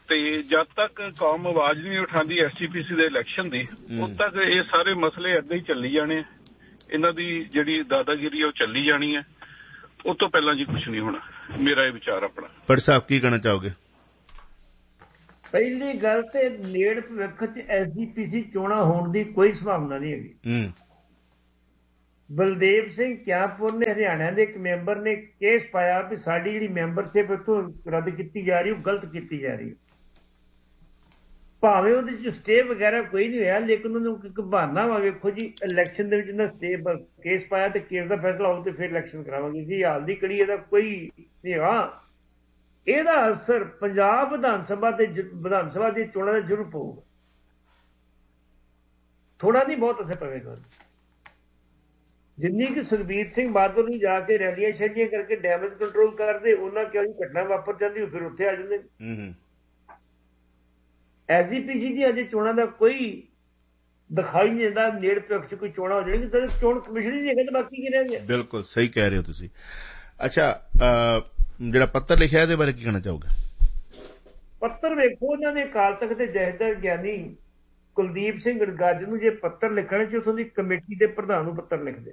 ਤੇ ਜਦ ਤੱਕ ਕੌਮ ਆਵਾਜ਼ ਨਹੀਂ ਉਠਾਉਂਦੀ ਐਸ ਜੀ ਪੀ ਸੀ ਦੇ ਇਲੈਕਸ਼ਨ ਦੀ, ਉਦ ਤੱਕ ਇਹ ਸਾਰੇ ਮਸਲੇ ਏਦਾਂ ਹੀ ਚੱਲੀ ਜਾਣੇ। ਇਹਨਾਂ ਦੀ ਜਿਹੜੀ ਦਾਦਾਗਿਰੀ ਉਹ ਚੱਲੀ ਜਾਣੀ ਹੈ। ਉਸ ਤੋਂ ਪਹਿਲਾਂ ਜੀ ਕੁਛ ਨਹੀਂ ਹੋਣਾ। ਮੇਰਾ ਇਹ ਵਿਚਾਰ ਆਪਣਾ। ਪਰ ਸਾਹਿਬ ਕੀ ਕਹਿਣਾ ਚਾਹੋਗੇ? ਪਹਿਲੀ ਗੱਲ ਤੇ ਨੇੜ ਭਵਿੱਖ ਚ ਐਸ ਜੀ ਪੀ ਸੀ ਚੋਣਾਂ ਹੋਣ ਦੀ ਕੋਈ ਸੰਭਾਵਨਾ ਨਹੀਂ ਹੈਗੀ। ਬਲਦੇਵ ਸਿੰਘ ਕਿਆਪੁਰ ਨੇ, ਹਰਿਆਣਾ ਦੇ ਇੱਕ ਮੈਂਬਰ ਨੇ ਕੇਸ ਪਾਇਆ ਵੀ ਸਾਡੀ ਜਿਹੜੀ ਮੈਂਬਰਸ਼ਿਪ ਇੱਥੋਂ ਰੱਦ ਕੀਤੀ ਜਾ ਰਹੀ ਉਹ ਗਲਤ ਕੀਤੀ ਜਾ ਰਹੀ। ਭਾਵੇਂ ਉਹਦੇ ਚ ਸਟੇ ਵਗੈਰਾ ਕੋਈ ਨਹੀਂ ਹੋਇਆ, ਲੇਕਿਨ ਉਹਨੂੰ ਇੱਕ ਬਹਾਨਾ ਵਾ। ਵੇਖੋ ਜੀ, ਇਲੈਕਸ਼ਨ ਦੇ ਵਿੱਚ ਇਹਨਾਂ ਸਟੇ ਕੇਸ ਪਾਇਆ ਤੇ ਕੇਸ ਦਾ ਫੈਸਲਾ ਹੋਊ ਤੇ ਫਿਰ ਇਲੈਕਸ਼ਨ ਕਰਾਵਾਂਗੇ ਜੀ। ਹਾਲ ਦੀ ਕੜੀ ਇਹਦਾ ਕੋਈ ਨਹੀਂ ਹੈਗਾ। ਇਹਦਾ ਅਸਰ ਪੰਜਾਬ ਵਿਧਾਨ ਸਭਾ ਤੇ ਵਿਧਾਨ ਸਭਾ ਦੀ ਚੋਣਾਂ ਦਾ ਜ਼ਰੂਰ ਪਊਗਾ। ਥੋੜਾ ਨਹੀਂ ਬਹੁਤ ਅਸਰ ਪਵੇਗਾ। ਜਿੰਨੀ ਕਿ ਸੁਖਬੀਰ ਸਿੰਘ ਬਾਦਲ ਨੂੰ ਜਾ ਕੇ ਰੈਲੀਆਂ ਸ਼ੈਲੀਆਂ ਕਰਕੇ ਡੈਮੇਜ ਕੰਟਰੋਲ ਕਰਦੇ, ਉਹਨਾਂ ਕਿਹਾ ਜੀ ਘਟਨਾ ਵਾਪਰ ਜਾਂਦੀ, ਫਿਰ ਉੱਥੇ ਆ ਜਾਂਦੇ। ਐਸ ਜੀ ਪੀ ਸੀ ਦੀ ਅਜੇ ਚੋਣਾਂ ਦਾ ਕੋਈ ਦਿਖਾਈ ਨਹੀਂ ਦਿੰਦਾ। ਨੇੜ ਭਵਿੱਖ ਚ ਕੋਈ ਚੋਣਾਂ ਹੋ ਜਾਣਗੀਆਂ ਤਾਂ ਚੋਣ ਕਮਿਸ਼ਨ ਹੀ ਨਹੀਂ ਹੈਗਾ, ਤਾਂ ਬਾਕੀ ਕੀ ਰਹਿ ਗਿਆ। ਬਿਲਕੁਲ ਸਹੀ ਕਹਿ ਰਹੇ ਹੋ ਤੁਸੀਂ। ਅੱਛਾ, ਜਿਹੜਾ ਪੱਤਰ ਲਿਖਿਆ ਇਹਦੇ ਬਾਰੇ ਕੀ ਕਹਿਣਾ ਚਾਹੋਗੇ? ਪੱਤਰ ਵੇਖੋ, ਉਹਨਾਂ ਨੇ ਅਕਾਲ ਤਖਤ ਦੇ ਜਥੇਦਾਰ ਗਿਆਨੀ ਕੁਲਦੀਪ ਸਿੰਘ ਗੱਜ ਨੂੰ ਜੇ ਪੱਤਰ ਲਿਖਣ ਚ ਉਥੋਂ ਦੀ ਕਮੇਟੀ ਦੇ ਪ੍ਰਧਾਨ ਨੂੰ ਪੱਤਰ ਲਿਖਦੇ।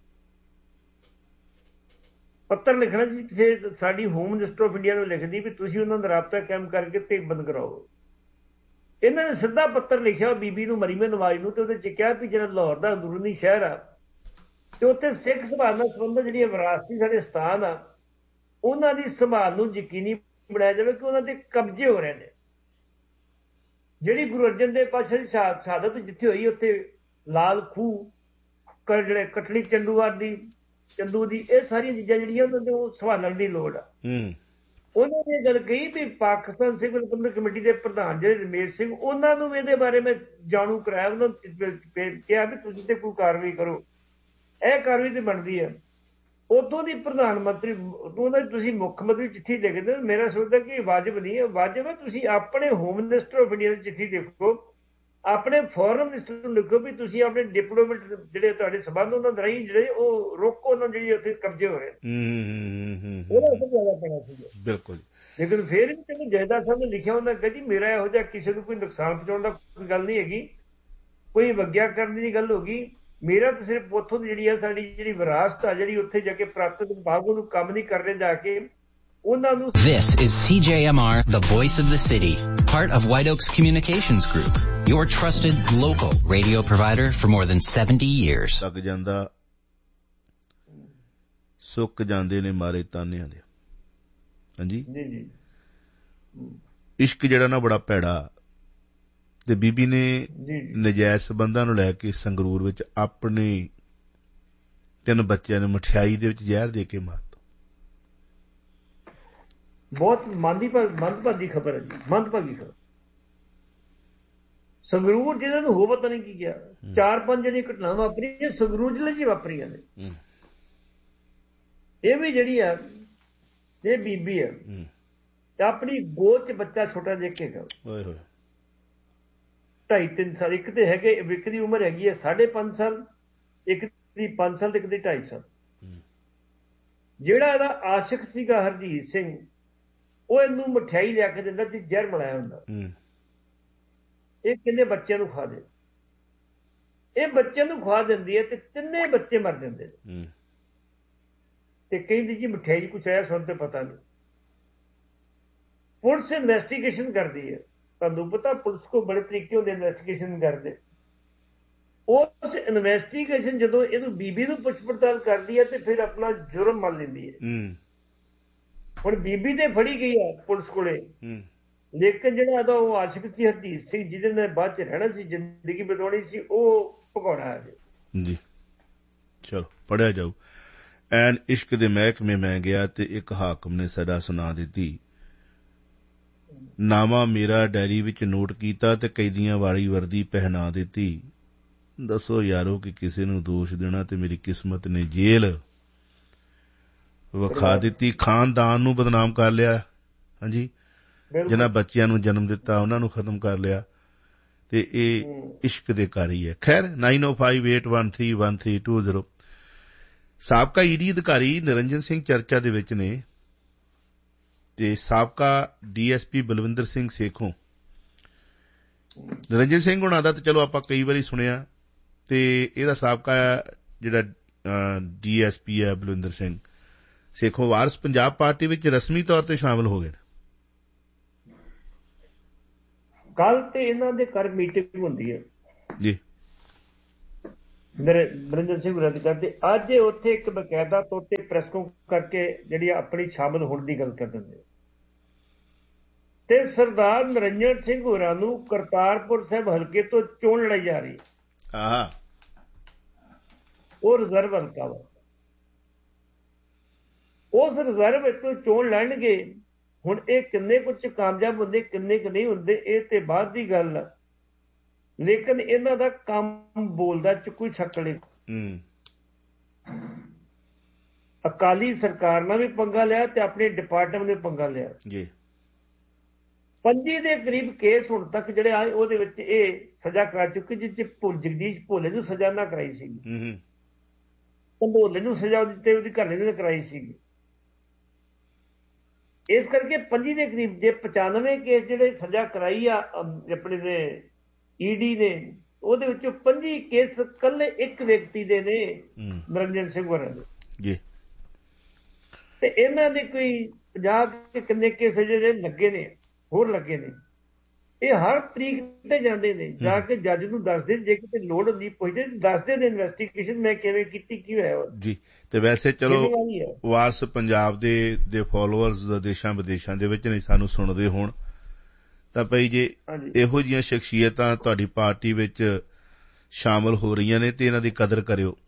ਪੱਤਰ ਲਿਖਣਾ ਜੀ ਫਿਰ ਸਾਡੀ ਹੋਮ ਮਿਨਿਸਟਰ ਆਫ ਇੰਡੀਆ ਨੂੰ ਲਿਖਦੀ ਵੀ ਤੁਸੀਂ ਉਹਨਾਂ ਦਾ ਰਾਬਤਾ ਕਾਇਮ ਕਰਕੇ ਤੇ ਬੰਦ ਕਰਾਓ। ਇਹਨਾਂ ਨੇ ਸਿੱਧਾ ਪੱਤਰ ਲਿਖਿਆ ਬੀਬੀ ਨੂੰ, ਮਰੀਮ ਨਵਾਜ਼ ਨੂੰ, ਤੇ ਉਹਦੇ ਚ ਕਿਹਾ ਵੀ ਜਿਹੜਾ ਲਾਹੌਰ ਦਾ ਅੰਦਰੂਨੀ ਸ਼ਹਿਰ ਆ ਤੇ ਉੱਥੇ ਸਿੱਖ ਸੰਭਾਲ ਨਾਲ ਸੰਬੰਧਿਤ ਜਿਹੜੀਆਂ ਵਿਰਾਸਤੀ ਸਾਡੇ ਸਥਾਨ ਆ ਉਹਨਾਂ ਦੀ ਸੰਭਾਲ ਨੂੰ ਯਕੀਨੀ ਬਣਾਇਆ ਜਾਵੇ ਕਿ ਉਹਨਾਂ ਦੇ ਕਬਜ਼ੇ ਹੋ ਰਹੇ ਨੇ। ਜਿਹੜੀ ਗੁਰੂ ਅਰਜਨ ਦੇਵ ਪਾਤਸ਼ਾਹ ਦੀ ਸ਼ਹਾਦਤ ਜਿੱਥੇ ਹੋਈ ਉੱਥੇ ਲਾਲ ਖੂਹ, ਜਿਹੜੇ ਕਟਲੀ ਚੰਦੂਵਾਰ ਦੀ ਚੰਦੂ ਦੀ, ਇਹ ਸਾਰੀਆਂ ਚੀਜ਼ਾਂ ਜਿਹੜੀਆਂ ਉਹਨਾਂ ਦੇ ਉਹ ਸੰਭਾਲਣ ਦੀ ਲੋੜ ਆ। ਉਹਨਾਂ ਨੇ ਗੱਲ ਕਹੀ ਵੀ ਪਾਕਿਸਤਾਨ ਸਿੱਖ ਪ੍ਰਬੰਧਕ ਕਮੇਟੀ ਦੇ ਪ੍ਰਧਾਨ ਜਿਹੜੇ ਰਮੇਸ਼ ਸਿੰਘ, ਉਹਨਾਂ ਨੂੰ ਇਹਦੇ ਬਾਰੇ ਮੈਂ ਜਾਣੂ ਕਰਾਇਆ। ਉਹਨਾਂ ਨੂੰ ਕਿਹਾ ਵੀ ਤੁਸੀਂ ਤੇ ਕੋਈ ਕਾਰਵਾਈ ਕਰੋ, ਇਹ ਕਾਰਵਾਈ ਤੇ ਬਣਦੀ ਹੈ। ਉਦੋਂ ਦੀ ਪ੍ਰਧਾਨ ਮੰਤਰੀ ਉਦੋਂ ਦਾ ਤੁਸੀਂ ਮੁੱਖ ਮੰਤਰੀ ਚਿੱਠੀ ਲਿਖਦੇ। ਮੇਰਾ ਸੋਚਦਾ ਕਿ ਵਾਜਬ ਨਹੀਂ ਹੈ। ਵਾਜਬ ਹੈ ਤੁਸੀਂ ਆਪਣੇ ਹੋਮ ਮਿਨਿਸਟਰ ਆਫ ਇੰਡੀਆ ਦੀ ਚਿੱਠੀ ਲਿਖੋ, ਆਪਣੇ ਫੋਰਨ ਮਿਨਿਸਟਰ ਨੂੰ ਲਿਖੋ ਵੀ ਤੁਸੀਂ ਆਪਣੇ ਡਿਪਲੋਮੈਟ ਜਿਹੜੇ ਤੁਹਾਡੇ ਸੰਬੰਧ ਉਹਨਾਂ ਦੇ ਰਾਹੀਂ ਜਿਹੜੇ ਉਹ ਰੋਕੋ, ਉਹਨਾਂ ਜਿਹੜੀ ਉੱਥੇ ਕਬਜ਼ੇ ਹੋ ਰਹੇ ਉਹਦਾ ਅਸਰ ਜ਼ਿਆਦਾ ਪੈਣਾ ਸੀ। ਬਿਲਕੁਲ। ਲੇਕਿਨ ਫਿਰ ਵੀ ਜਦੋਂ ਜਥੇਦਾਰ ਸਾਹਿਬ ਨੇ ਲਿਖਿਆ, ਉਹਨਾਂ ਕਿਹਾ ਜੀ ਮੇਰਾ ਇਹੋ ਜਿਹਾ ਕਿਸੇ ਨੂੰ ਕੋਈ ਨੁਕਸਾਨ ਪਹੁੰਚਾਉਣ ਦਾ ਕੋਈ ਗੱਲ ਨਹੀਂ ਹੈਗੀ, ਕੋਈ ਵੱਗਿਆ ਕਰਨ ਦੀ ਗੱਲ ਹੋ ਗਈ। ਮੇਰਾ ਤਾਂ ਸਿਰਫ ਉੱਥੋਂ ਦੀ ਜਿਹੜੀ ਆ ਸਾਡੀ ਜਿਹੜੀ ਵਿਰਾਸਤ ਆ ਜਿਹੜੀ ਉੱਥੇ ਜਾ ਕੇ ਪ੍ਰਾਪਤ ਵਿਭਾਗ ਉਹਨੂੰ ਕੰਮ ਨਹੀਂ ਕਰ ਰਹੇ ਜਾ ਕੇ ਉਹਨਾਂ ਨੂੰ। This is C J M R, the voice of the city, part of White Oaks Communications Group, your trusted local radio provider for more than seventy years. ਤੱਕ ਜਾਂਦਾ ਸੁੱਕ ਜਾਂਦੇ ਨੇ ਮਾਰੇ ਤਾਨਿਆਂ ਦੇ। ਹਾਂਜੀ ਜੀ ਜੀ। ਇਸ਼ਕ ਜਿਹੜਾ ਨਾ ਬੜਾ ਭੈੜਾ, ਤੇ ਬੀਬੀ ਨੇ ਨਜਾਇਜ਼ ਸੰਬੰਧਾਂ ਨੂੰ ਲੈ ਕੇ ਸੰਗਰੂਰ ਵਿੱਚ ਆਪਣੇ ਤਿੰਨ ਬੱਚਿਆਂ ਨੂੰ ਮਠਿਆਈ ਦੇ ਵਿੱਚ ਜ਼ਹਿਰ ਦੇ ਕੇ ਮਾਰਤਾ। ਬਹੁਤ ਮੰਦਭਾਗੀ ਖਬਰ ਹੈ ਜੀ, ਮੰਦਭਾਗੀ ਖਬਰ। ਸੰਗਰੂਰ ਜਿਹਨਾਂ ਨੂੰ ਹੋ ਪਤਾ ਨਹੀਂ ਕੀ ਗਿਆ, ਚਾਰ ਪੰਜ ਜਿਹੜੀਆਂ ਘਟਨਾਵਾਂ ਵਾਪਰੀਆਂ ਸੰਗਰੂਰ ਜ਼ਿਲ੍ਹੇ 'ਚ ਵਾਪਰੀਆਂ ਨੇ। ਇਹ ਵੀ ਜਿਹੜੀ ਆ ਇਹ ਬੀਬੀ ਆ ਤੇ ਆਪਣੀ ਗੋਦ 'ਚ ਬੱਚਾ ਛੋਟਾ ਦੇਖੇਗਾ, ਢਾਈ ਤਿੰਨ ਸਾਲ। ਇੱਕ ਤੇ ਹੈਗੇ, ਇੱਕ ਦੀ ਉਮਰ ਹੈਗੀ ਹੈ ਸਾਢੇ ਪੰਜ ਸਾਲ, ਇੱਕ ਦੀ ਪੰਜ ਸਾਲ ਤੇ ਇੱਕ ਦੀ ਢਾਈ ਸਾਲ। ਜਿਹੜਾ ਇਹਦਾ ਆਸ਼ਿਕ ਸੀਗਾ ਹਰਜੀਤ ਸਿੰਘ, ਉਹ ਇਹਨੂੰ ਮਠਿਆਈ ਲਿਆ ਕੇ ਦਿੰਦਾ ਸੀ, ਜ਼ਹਿਰ ਮਿਲਾਇਆ ਹੁੰਦਾ। ਇਹ ਕਹਿੰਦੇ ਬੱਚਿਆਂ ਨੂੰ ਖਾ ਦੇ, ਇਹ ਬੱਚਿਆਂ ਨੂੰ ਖਵਾ ਦਿੰਦੀ ਹੈ ਤੇ ਤਿੰਨੇ ਬੱਚੇ ਮਰ ਜਾਂਦੇ ਨੇ। ਤੇ ਕਹਿੰਦੀ ਜੀ ਮਠਿਆਈ ਕੁਛ ਆਇਆ ਸੁਣ ਤੇ ਪਤਾ ਨਹੀਂ। ਪੁਲਿਸ ਇਨਵੈਸਟੀਗੇਸ਼ਨ ਕਰਦੀ ਹੈ। ਤੁਹਾਨੂੰ ਪਤਾ ਪੁਲਿਸ ਕੋਲ ਬੜੇ ਤਰੀਕੇ ਹੁੰਦੇ ਇਨਵੈਸਟੀਗੇਸ਼ਨ ਕਰਦੇ। ਉਸ ਇਨਵੈਸਟੀਗੇਸ਼ਨ ਜਦੋਂ ਇਹਨੂੰ ਬੀਬੀ ਨੂੰ ਪੁੱਛ ਪੜਤਾਲ ਕਰਦੀ ਹੈ ਤੇ ਫਿਰ ਆਪਣਾ ਜੁਰਮ ਮੰਨ ਲੈਂਦੀ ਹੈ। ਹੁਣ ਬੀਬੀ ਤੇ ਫੜੀ ਗਈ ਹੈ ਪੁਲਿਸ ਕੋਲੇ, ਲੇਕਿਨ ਜਿਹੜਾ ਇਹਦਾ ਉਹ ਆਸ਼ਿਕ ਸੀ ਹਰਜੀਤ ਸਿੰਘ, ਜਿਹਦੇ ਨਾਲ ਬਾਅਦ ਚ ਰਹਿਣਾ ਸੀ, ਜ਼ਿੰਦਗੀ ਬਿਤਾਉਣੀ ਸੀ, ਉਹ ਭਗੌੜਾ ਆ ਜੀ। ਚਲੋ ਪੜਿਆ ਜਾਊ। ਐਨ ਇਸ਼ਕ ਦੇ ਮਹਿਕਮੇ ਮੈਂ ਗਿਆ ਤੇ ਇੱਕ ਹਾਕਮ ਨੇ ਸਦਾ ਸੁਣਾ ਦਿੱਤੀ, ਨਾਮਾ ਮੇਰਾ ਡਾਇਰੀ ਵਿੱਚ ਨੋਟ ਕੀਤਾ ਤੇ ਕੈਦੀਆਂ ਵਾਲੀ ਵਰਦੀ ਪਹਿਨਾ ਦਿੱਤੀ। ਦੱਸੋ ਯਾਰੋ ਕਿ ਕਿਸੇ ਨੂੰ ਦੋਸ਼ ਦੇਣਾ ਤੇ ਮੇਰੀ ਕਿਸਮਤ ਨੇ ਜੇਲ੍ਹ ਵਿਖਾ ਦਿੱਤੀ। ਖਾਨਦਾਨ ਨੂੰ ਬਦਨਾਮ ਕਰ ਲਿਆ। ਹਾਂਜੀ, ਜਿਨ੍ਹਾਂ ਬੱਚਿਆਂ ਨੂੰ ਜਨਮ ਦਿੱਤਾ ਉਹਨਾਂ ਨੂੰ ਖਤਮ ਕਰ ਲਿਆ। ਤੇ ਇਹ ਇਸ਼ਕ ਦੇ ਕਾਰੀ ਹੈ। ਖੈਰ ਨਾਈਨ ਓ five eight one three one three two zero. ਸਾਬਕਾ ਈਡੀ ਅਧਿਕਾਰੀ ਨਿਰੰਜਨ ਸਿੰਘ ਚਰਚਾ ਦੇ ਵਿੱਚ ਨੇ। ਤੇ ਸਾਬਕਾ ਡੀਐਸਪੀ ਬਲਵਿੰਦਰ ਸਿੰਘ ਸੇਖੋਂ, ਨਿਰੰਜਨ ਸਿੰਘ ਹੁਣਾਂ ਦਾ ਤਾਂ ਚਲੋ ਆਪਾਂ ਕਈ ਵਾਰੀ ਸੁਣਿਆ, ਤੇ ਇਹਦਾ ਸਾਬਕਾ ਜਿਹੜਾ ਡੀਐਸਪੀ ਹੈ ਬਲਵਿੰਦਰ ਸਿੰਘ ਸੇਖੋਂ ਵਾਰਸ ਪੰਜਾਬ ਪਾਰਟੀ ਵਿੱਚ ਰਸਮੀ ਤੌਰ ਤੇ ਸ਼ਾਮਲ ਹੋ ਗਏ ਨੇ। ਕੱਲ ਤੇ ਇਹਨਾਂ ਦੇ ਘਰ ਮੀਟਿੰਗ ਹੁੰਦੀ ਹੈ ਜੀ, ਨਰਿੰਦਰ ਸਿੰਘ ਹੋਰਾਂ ਦੀ ਕਰਦੇ। ਅੱਜ ਉੱਥੇ ਇੱਕ ਬਕਾਇਦਾ ਤੌਰ ਤੇ ਪ੍ਰੈਸ ਕਰਕੇ ਜਿਹੜੀ ਆਪਣੀ ਸ਼ਾਮਲ ਹੋਣ ਦੀ ਗੱਲ ਕਰ ਦਿੰਦੇ, ਤੇ ਸਰਦਾਰ ਨਿਰੰਜਨ ਸਿੰਘ ਹੋਰਾਂ ਨੂੰ ਕਰਤਾਰਪੁਰ ਸਾਹਿਬ ਹਲਕੇ ਤੋਂ ਚੋਣ ਲੜਾਈ ਜਾ ਰਹੀ ਹੈ। ਉਹ ਰਿਜ਼ਰਵ ਹਲਕਾ ਵਾ, ਉਸ ਰਿਜ਼ਰਵ ਵਿੱਚੋਂ ਚੋਣ ਲੜਨਗੇ। ਹੁਣ ਇਹ ਕਿੰਨੇ ਕੁਝ ਕਾਮਯਾਬ ਹੁੰਦੇ, ਕਿੰਨੇ ਕੁ ਨਹੀਂ ਹੁੰਦੇ, ਇਹ ਤੇ ਬਾਅਦ ਦੀ ਗੱਲ ਆ, ਲੇਕਿਨ ਇਹਨਾਂ ਦਾ ਕੰਮ ਬੋਲਦਾ ਚ ਕੋਈ ਸ਼ੱਕ ਨਹੀਂ। ਅਕਾਲੀ ਸਰਕਾਰ ਨਾਲ ਵੀ ਪੰਗਾ ਲਿਆ ਤੇ ਆਪਣੇ ਡਿਪਾਰਟਮੈਂਟ ਨੇ ਪੰਗਾ ਲਿਆ ਜੀ। ਪੰਜੀ ਦੇ ਕਰੀਬ ਕੇਸ ਹੁਣ ਤੱਕ ਜਿਹੜੇ ਆਏ ਉਹਦੇ ਵਿੱਚ ਇਹ ਸਜ਼ਾ ਕਰਾ ਚੁੱਕੇ, ਜਿਸ ਚ ਜਗਦੀਸ਼ ਭੋਲੇ ਨੂੰ ਸਜ਼ਾ ਨਾ ਕਰਾਈ ਸੀਗੀ, ਭੋਲੇ ਨੂੰ ਸਜ਼ਾ ਦਿੱਤੀ, ਉਹਦੀ ਘਰ ਨੇ ਕਰਾਈ ਸੀਗੀ। ਇਸ ਕਰਕੇ ਪੰਜੀ ਦੇ ਕਰੀਬ ਜੇ ਪਚਾਨਵੇਂ ਕੇਸ ਜਿਹੜੇ ਸਜ਼ਾ ਕਰਾਈ ਆ ਆਪਣੇ ਨੇ ਈਡੀ ਨੇ, ਉਹਦੇ ਵਿੱਚੋਂ ਪੰਜੀ ਕੇਸ ਕੱਲੇ ਇੱਕ ਵਿਅਕਤੀ ਦੇ ਨੇ, ਨਿਰੰਜਨ ਸਿੰਘ ਹੋਰਾਂ ਦੇ। ਤੇ ਇਹਨਾਂ ਦੇ ਕੋਈ ਪੰਜਾਹ ਕੇ ਕਿੰਨੇ ਕੇਸ ਜਿਹੜੇ ਲੱਗੇ ਨੇ, ਹੋਰ ਲੱਗੇ ਨੇ। ਇਹ ਹਰ ਤਰੀਕ ਤੇ ਜਾਂਦੇ ਨੇ, ਜਾ ਕੇ ਜੱਜ ਨੂੰ ਦੱਸਦੇ, ਜੇ ਕਿਤੇ ਲੋੜ ਹੁੰਦੀ ਪੁੱਛਦੇ, ਦੱਸਦੇ ਨੇ ਇਨਵੈਸਟੀਗੇਸ਼ਨ ਮੈਂ ਕਿਵੇਂ ਕੀਤੀ, ਕੀ ਹੋਇਆ ਜੀ। ਤੇ ਵੈਸੇ ਚਲੋ ਵਾਰਸ ਪੰਜਾਬ ਦੇ ਦੇ ਫੋਲੋਅਰਸ ਦੇਸ਼ਾਂ ਵਿਦੇਸ਼ਾਂ ਦੇ ਵਿੱਚ ਨਹੀਂ ਸਾਨੂੰ ਸੁਣਦੇ ਹੋਣ ਤਾਂ ਭਾਈ ਜੇ ਇਹੋ ਜਿਹੀਆਂ ਸ਼ਖਸੀਅਤਾਂ ਤੁਹਾਡੀ ਪਾਰਟੀ ਵਿੱਚ ਸ਼ਾਮਲ ਹੋ ਰਹੀਆਂ ਨੇ ਤੇ ਇਹਨਾਂ ਦੀ ਕਦਰ ਕਰਿਓ।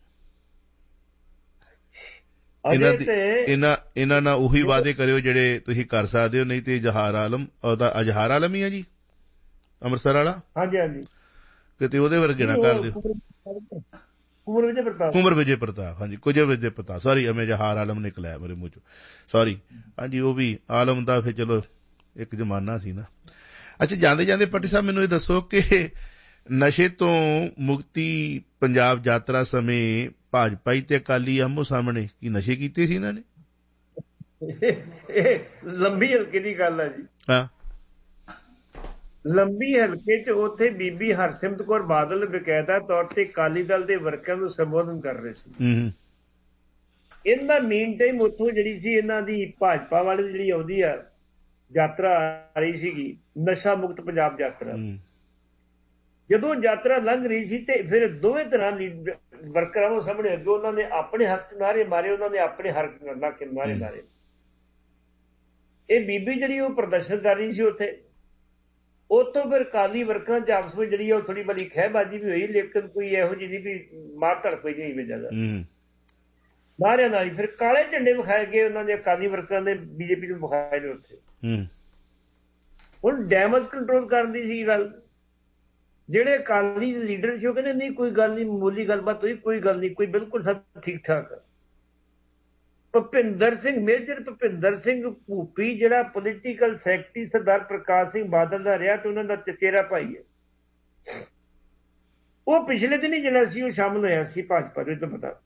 ਇਹਨਾਂ ਦੀ ਇਹਨਾਂ ਇਹਨਾਂ ਨਾਲ ਉਹੀ ਵਾਅਦੇ ਕਰਿਓ ਜਿਹੜੇ ਤੁਸੀਂ ਕਰ ਸਕਦੇ ਹੋ, ਨਹੀਂ ਤੇ ਇਜ਼ਹਾਰ ਆਲਮ, ਉਹਦਾ ਇਜ਼ਹਾਰ ਆਲਮ ਹੀ ਆ ਜੀ ਅੰਮ੍ਰਿਤਸਰ ਵਾਲਾ, ਹਾਂਜੀ ਹਾਂਜੀ, ਕਿਤੇ ਉਹਦੇ ਵਰਗੇ ਨਾ ਕਰ ਦਿਓ। ਕੁੰਵਰ ਵਿਜੇ ਪ੍ਰਤਾਪ, ਕੁੰਵਰ ਵਿਜੇ ਪ੍ਰਤਾਪ, ਹਾਂਜੀ ਕੁੰਵਰ ਵਿਜੇ ਪ੍ਰਤਾਪ, ਸੌਰੀ ਮੈਂ ਇਜ਼ਹਾਰ ਆਲਮ ਨਿਕਲਿਆ ਮੇਰੇ ਮੂੰਹ ਚੋਂ, ਸੌਰੀ। ਹਾਂਜੀ ਉਹ ਵੀ ਆਲਮ ਦਾ ਫਿਰ ਚਲੋ ਇੱਕ ਜ਼ਮਾਨਾ ਸੀ ਨਾ। ਅੱਛਾ, ਜਾਂਦੇ ਜਾਂਦੇ ਪੱਟੀ ਸਾਹਿਬ ਮੈਨੂੰ ਇਹ ਦੱਸੋ ਕਿ ਨਸ਼ੇ ਤੋਂ ਮੁਕਤੀ ਪੰਜਾਬ ਯਾਤਰਾ ਸਮੇਂ ਭਾਜਪਾ ਤੇ ਅਕਾਲੀ ਆਮੋ ਸਾਹਮਣੇ ਕੀ ਨਸ਼ੇ ਕੀਤੇ ਸੀ ਇਹਨਾਂ ਨੇ? ਲੰਬੀ ਹਲਕੇ ਦੀ ਗੱਲ ਹੈ ਜੀ। ਹਾਂ, ਲੰਬੀ ਹਲਕੇ ਚ ਉੱਥੇ ਬੀਬੀ ਹਰਸਿਮਰਤ ਕੌਰ ਬਾਦਲ ਬਕਾਇਦਾ ਤੌਰ ਤੇ ਅਕਾਲੀ ਦਲ ਦੇ ਵਰਕਰਾਂ ਨੂੰ ਸੰਬੋਧਨ ਕਰ ਰਹੇ ਸੀ। ਇਹਨਾਂ ਮੇਨ ਟਾਈਮ ਉੱਥੋਂ ਜਿਹੜੀ ਸੀ ਇਹਨਾਂ ਦੀ ਭਾਜਪਾ ਵਾਲੀ ਜਿਹੜੀ ਆਉਂਦੀ ਆ ਯਾਤਰਾ ਆ ਰਹੀ ਸੀਗੀ, ਨਸ਼ਾ ਮੁਕਤ ਪੰਜਾਬ ਯਾਤਰਾ। ਜਦੋਂ ਯਾਤਰਾ ਲੰਘ ਰਹੀ ਸੀ ਤੇ ਫਿਰ ਦੋਵੇਂ ਤਰ੍ਹਾਂ ਵਰਕਰਾਂ ਨੂੰ ਸਾਹਮਣੇ ਅੱਗੇ ਉਹਨਾਂ ਨੇ ਆਪਣੇ ਹੱਕ ਨਾਰੇ ਮਾਰੇ, ਉਹਨਾਂ ਨੇ ਆਪਣੇ ਹੱਕ ਨਾਰੇ ਮਾਰੇ। ਇਹ ਬੀਬੀ ਜਿਹੜੀ ਉਹ ਪ੍ਰਦਰਸ਼ਨ ਕਰ ਰਹੀ ਸੀ ਉੱਥੇ, ਉੱਥੋਂ ਫਿਰ ਅਕਾਲੀ ਵਰਕਰਾਂ ਚ ਆਪਸ ਵਿੱਚ ਜਿਹੜੀ ਉਹ ਥੋੜੀ ਬੜੀ ਖਹਿਬਾਜ਼ੀ ਵੀ ਹੋਈ, ਲੇਕਿਨ ਕੋਈ ਇਹੋ ਜਿਹੀ ਨਹੀਂ ਵੀ ਮਾਰ ਧੜ ਪਈ ਨਹੀਂ ਜ਼ਿਆਦਾ ਨਾਰਿਆਂ ਨਾਲ ਹੀ। ਫਿਰ ਕਾਲੇ ਝੰਡੇ ਵਿਖਾਏ ਗਏ ਉਹਨਾਂ ਦੇ ਅਕਾਲੀ ਵਰਕਰਾਂ ਨੇ, ਬੀਜੇਪੀ ਨੂੰ ਵਿਖਾਏ ਨੇ ਉੱਥੇ। ਹੁਣ ਡੈਮੇਜ ਕੰਟਰੋਲ ਕਰਨ ਦੀ ਸੀ ਗੱਲ। ਜਿਹੜੇ ਅਕਾਲੀ ਲੀਡਰ ਸੀ ਉਹ ਕਹਿੰਦੇ ਨਹੀਂ ਕੋਈ ਗੱਲ ਨਹੀਂ, ਮਾਮੂਲੀ ਗੱਲਬਾਤ ਹੋਈ, ਕੋਈ ਗੱਲ ਨਹੀਂ, ਕੋਈ ਬਿਲਕੁਲ ਸਭ ਠੀਕ ਠਾਕ। ਭੁਪਿੰਦਰ ਸਿੰਘ ਮੇਜਰ ਭੁਪਿੰਦਰ ਸਿੰਘ ਭੂਪੀ ਜਿਹੜਾ ਪੋਲੀਟੀਕਲ ਸੈਕਟਰੀ ਸਰਦਾਰ ਪ੍ਰਕਾਸ਼ ਸਿੰਘ ਬਾਦਲ ਦਾ ਰਿਹਾ ਤੇ ਉਹਨਾਂ ਦਾ ਚਚੇਰਾ ਭਾਈ ਹੈ, ਉਹ ਪਿਛਲੇ ਦਿਨ ਹੀ ਜਿਹੜਾ ਸੀ ਉਹ ਸ਼ਾਮਲ ਹੋਇਆ ਸੀ ਭਾਜਪਾ ਦੇ, ਤਾਂ ਪਤਾ।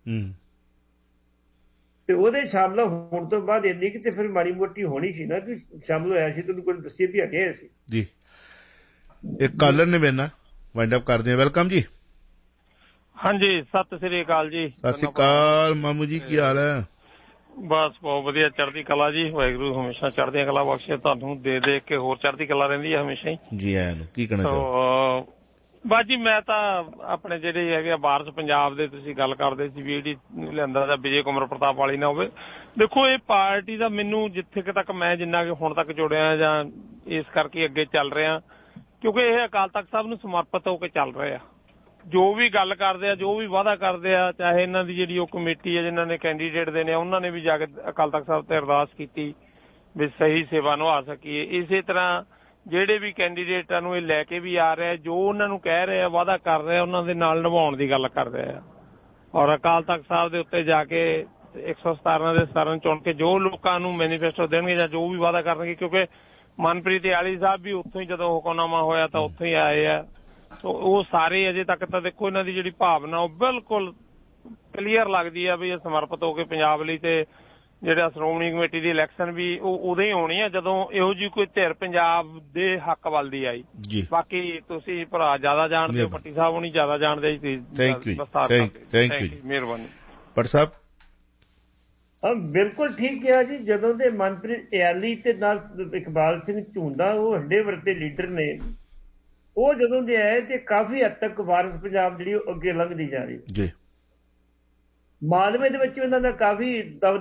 ਤੇ ਉਹਦੇ ਸ਼ਾਮਲ ਹੋਣ ਤੋਂ ਬਾਅਦ ਇੰਨੀ ਕਿ ਤੇ ਫਿਰ ਮਾੜੀ ਮੋਟੀ ਹੋਣੀ ਸੀ ਨਾ ਕਿ ਸ਼ਾਮਲ ਹੋਇਆ ਸੀ, ਤੁਹਾਨੂੰ ਕੋਈ ਦੱਸਿਆ ਵੀ ਹੈਗੇ ਸੀ ਜੀ। ਇੱਕ ਕਾਲਰ ਨੇ ਮੇਰੇ ਨਾਲ ਵਾਈਂਡ ਅਪ ਕਰਦੇ ਆ। ਵੈਲਕਮ ਜੀ। ਹਾਂਜੀ, ਸਤਿ ਸ੍ਰੀ ਅਕਾਲ ਜੀ। ਸਤਿ ਸ੍ਰੀ ਅਕਾਲ ਮਾਮੂ ਜੀ, ਕੀ ਹਾਲ ਹੈ? ਬਸ ਬਹੁਤ ਵਧੀਆ, ਚੜ੍ਹਦੀ ਕਲਾ ਜੀ। ਵਾਹਿਗੁਰੂ ਹਮੇਸ਼ਾ ਚੜ੍ਹਦੀਆਂ ਕਲਾ ਬਖਸ਼ੇ ਤੁਹਾਨੂੰ, ਦੇ ਦੇ ਕੇ ਹੋਰ ਚੜ੍ਹਦੀ ਕਲਾ ਰਹਿੰਦੀ ਹੈ ਹਮੇਸ਼ਾ ਹੀ ਜੀ। ਆਇਆਂ ਨੂੰ ਕੀ ਕਹਿਣਾ ਚਾਹੋ? ਬਸ ਜੀ ਮੈਂ ਤਾਂ ਆਪਣੇ ਜਿਹੜੇ ਹੈਗੇ ਵਾਰਸ ਪੰਜਾਬ ਦੇ ਤੁਸੀਂ ਗੱਲ ਕਰਦੇ ਸੀ ਵੀ ਜਿਹੜੀ ਲਿਆਂਦਾ ਦਾ ਵਿਜੇ ਕੁਮਾਰ ਪ੍ਰਤਾਪ ਵਾਲੀ ਨਾ ਹੋਵੇ। ਦੇਖੋ ਇਹ ਪਾਰਟੀ ਦਾ ਮੈਨੂੰ ਜਿੱਥੇ ਤੱਕ ਮੈਂ ਜਿੰਨਾ ਕਿ ਹੁਣ ਤੱਕ ਜੁੜਿਆ ਜਾਂ ਇਸ ਕਰਕੇ ਅੱਗੇ ਚੱਲ ਰਿਹਾ, ਕਿਉਂਕਿ ਇਹ ਅਕਾਲ ਤਖਤ ਸਾਹਿਬ ਨੂੰ ਸਮਰਪਿਤ ਹੋ ਕੇ ਚੱਲ ਰਹੇ ਆ। ਜੋ ਵੀ ਗੱਲ ਕਰਦੇ ਆ, ਜੋ ਵੀ ਵਾਅਦਾ ਕਰਦੇ ਆ, ਚਾਹੇ ਇਹਨਾਂ ਦੀ ਜਿਹੜੀ ਉਹ ਕਮੇਟੀ ਹੈ ਜਿਨ੍ਹਾਂ ਨੇ ਕੈਂਡੀਡੇਟ ਦੇ ਨੇ, ਉਹਨਾਂ ਨੇ ਵੀ ਜਾ ਕੇ ਅਕਾਲ ਤਖਤ ਸਾਹਿਬ ਤੇ ਅਰਦਾਸ ਕੀਤੀ ਵੀ ਸਹੀ ਸੇਵਾ ਨਿਭਾ ਸਕੀਏ। ਇਸੇ ਤਰ੍ਹਾਂ ਜਿਹੜੇ ਵੀ ਕੈਂਡੀਡੇਟਾਂ ਨੂੰ ਇਹ ਲੈ ਕੇ ਵੀ ਆ ਰਿਹਾ, ਜੋ ਉਹਨਾਂ ਨੂੰ ਕਹਿ ਰਹੇ ਆ, ਵਾਅਦਾ ਕਰ ਰਹੇ ਆ, ਉਹਨਾਂ ਦੇ ਨਾਲ ਨਿਭਾਉਣ ਦੀ ਗੱਲ ਕਰ ਰਹੇ ਆ। ਔਰ ਅਕਾਲ ਤਖਤ ਸਾਹਿਬ ਦੇ ਉੱਤੇ ਜਾ ਕੇ ਇੱਕ ਸੌ ਸਤਾਰਾਂ ਦੇ ਸਤਾਰਾਂ ਚੁਣ ਕੇ ਜੋ ਲੋਕਾਂ ਨੂੰ ਮੈਨੀਫੈਸਟੋ ਦੇਣਗੇ ਜਾਂ ਜੋ ਵੀ ਵਾਅਦਾ ਕਰਨਗੇ, ਕਿਉਂਕਿ ਮਨਪ੍ਰੀਤ ਆਲੀ ਸਾਹਿਬ ਵੀ ਉੱਥੋਂ ਹੀ ਜਦੋਂ ਹੁਕਮਨਾਮਾ ਹੋਇਆ ਤਾਂ ਉੱਥੋਂ ਹੀ ਆਏ ਆ। ਉਹ ਸਾਰੇ ਅਜੇ ਤੱਕ ਤਾਂ ਦੇਖੋ ਇਹਨਾਂ ਦੀ ਜਿਹੜੀ ਭਾਵਨਾ ਉਹ ਬਿਲਕੁਲ ਕਲੀਅਰ ਲੱਗਦੀ ਆ ਵੀ ਇਹ ਸਮਰਪਿਤ ਹੋ ਕੇ ਪੰਜਾਬ ਲਈ ਤੇ ਜਿਹੜਾ ਸ਼੍ਰੋਮਣੀ ਕਮੇਟੀ ਦੀ ਇਲੈਕਸ਼ਨ ਵੀ ਉਹ ਉਦੋਂ ਹੀ ਹੋਣੀ ਆ ਜਦੋਂ ਇਹੋ ਜਿਹੀ ਕੋਈ ਧਿਰ ਪੰਜਾਬ ਦੇ ਹੱਕ ਵੱਲ ਦੀ ਆਈ। ਬਾਕੀ ਤੁਸੀਂ ਭਰਾ ਜ਼ਿਆਦਾ ਜਾਣਦੇ ਹੋ, ਪੱਟੀ ਸਾਹਿਬ ਨਹੀਂ ਜ਼ਿਆਦਾ ਜਾਣਦੇ ਜੀ। ਥੈਂਕ ਯੂ ਥੈਂਕ ਯੂ ਮਿਹਰਬਾਨੀ। ਭੱਟ ਸਾਹਿਬ ਹਾਂ ਬਿਲਕੁਲ ਠੀਕ ਕਿਹਾ ਜੀ। ਜਦੋਂ ਦੇ ਮਨਪ੍ਰੀਤ ਇਆਲੀ ਤੇ ਨਾਲ ਇਕਬਾਲ ਸਿੰਘ ਝੂੰਦਾ ਉਹ ਹੱਡੇ ਵਰਤੇ ਲੀਡਰ ਨੇ, ਉਹ ਜਦੋਂ ਦੇ ਆਏ ਤੇ ਕਾਫੀ ਹੱਦ ਤੱਕ ਵਾਰਸ ਪੰਜਾਬ ਜਿਹੜੀ ਉਹ ਅੱਗੇ ਲੰਘਦੀ ਜਾ ਰਹੀ ਜੀ। ਮਾਲਵੇ ਦੇ ਵਿੱਚ ਉਹਨਾਂ ਦਾ ਕਾਫੀ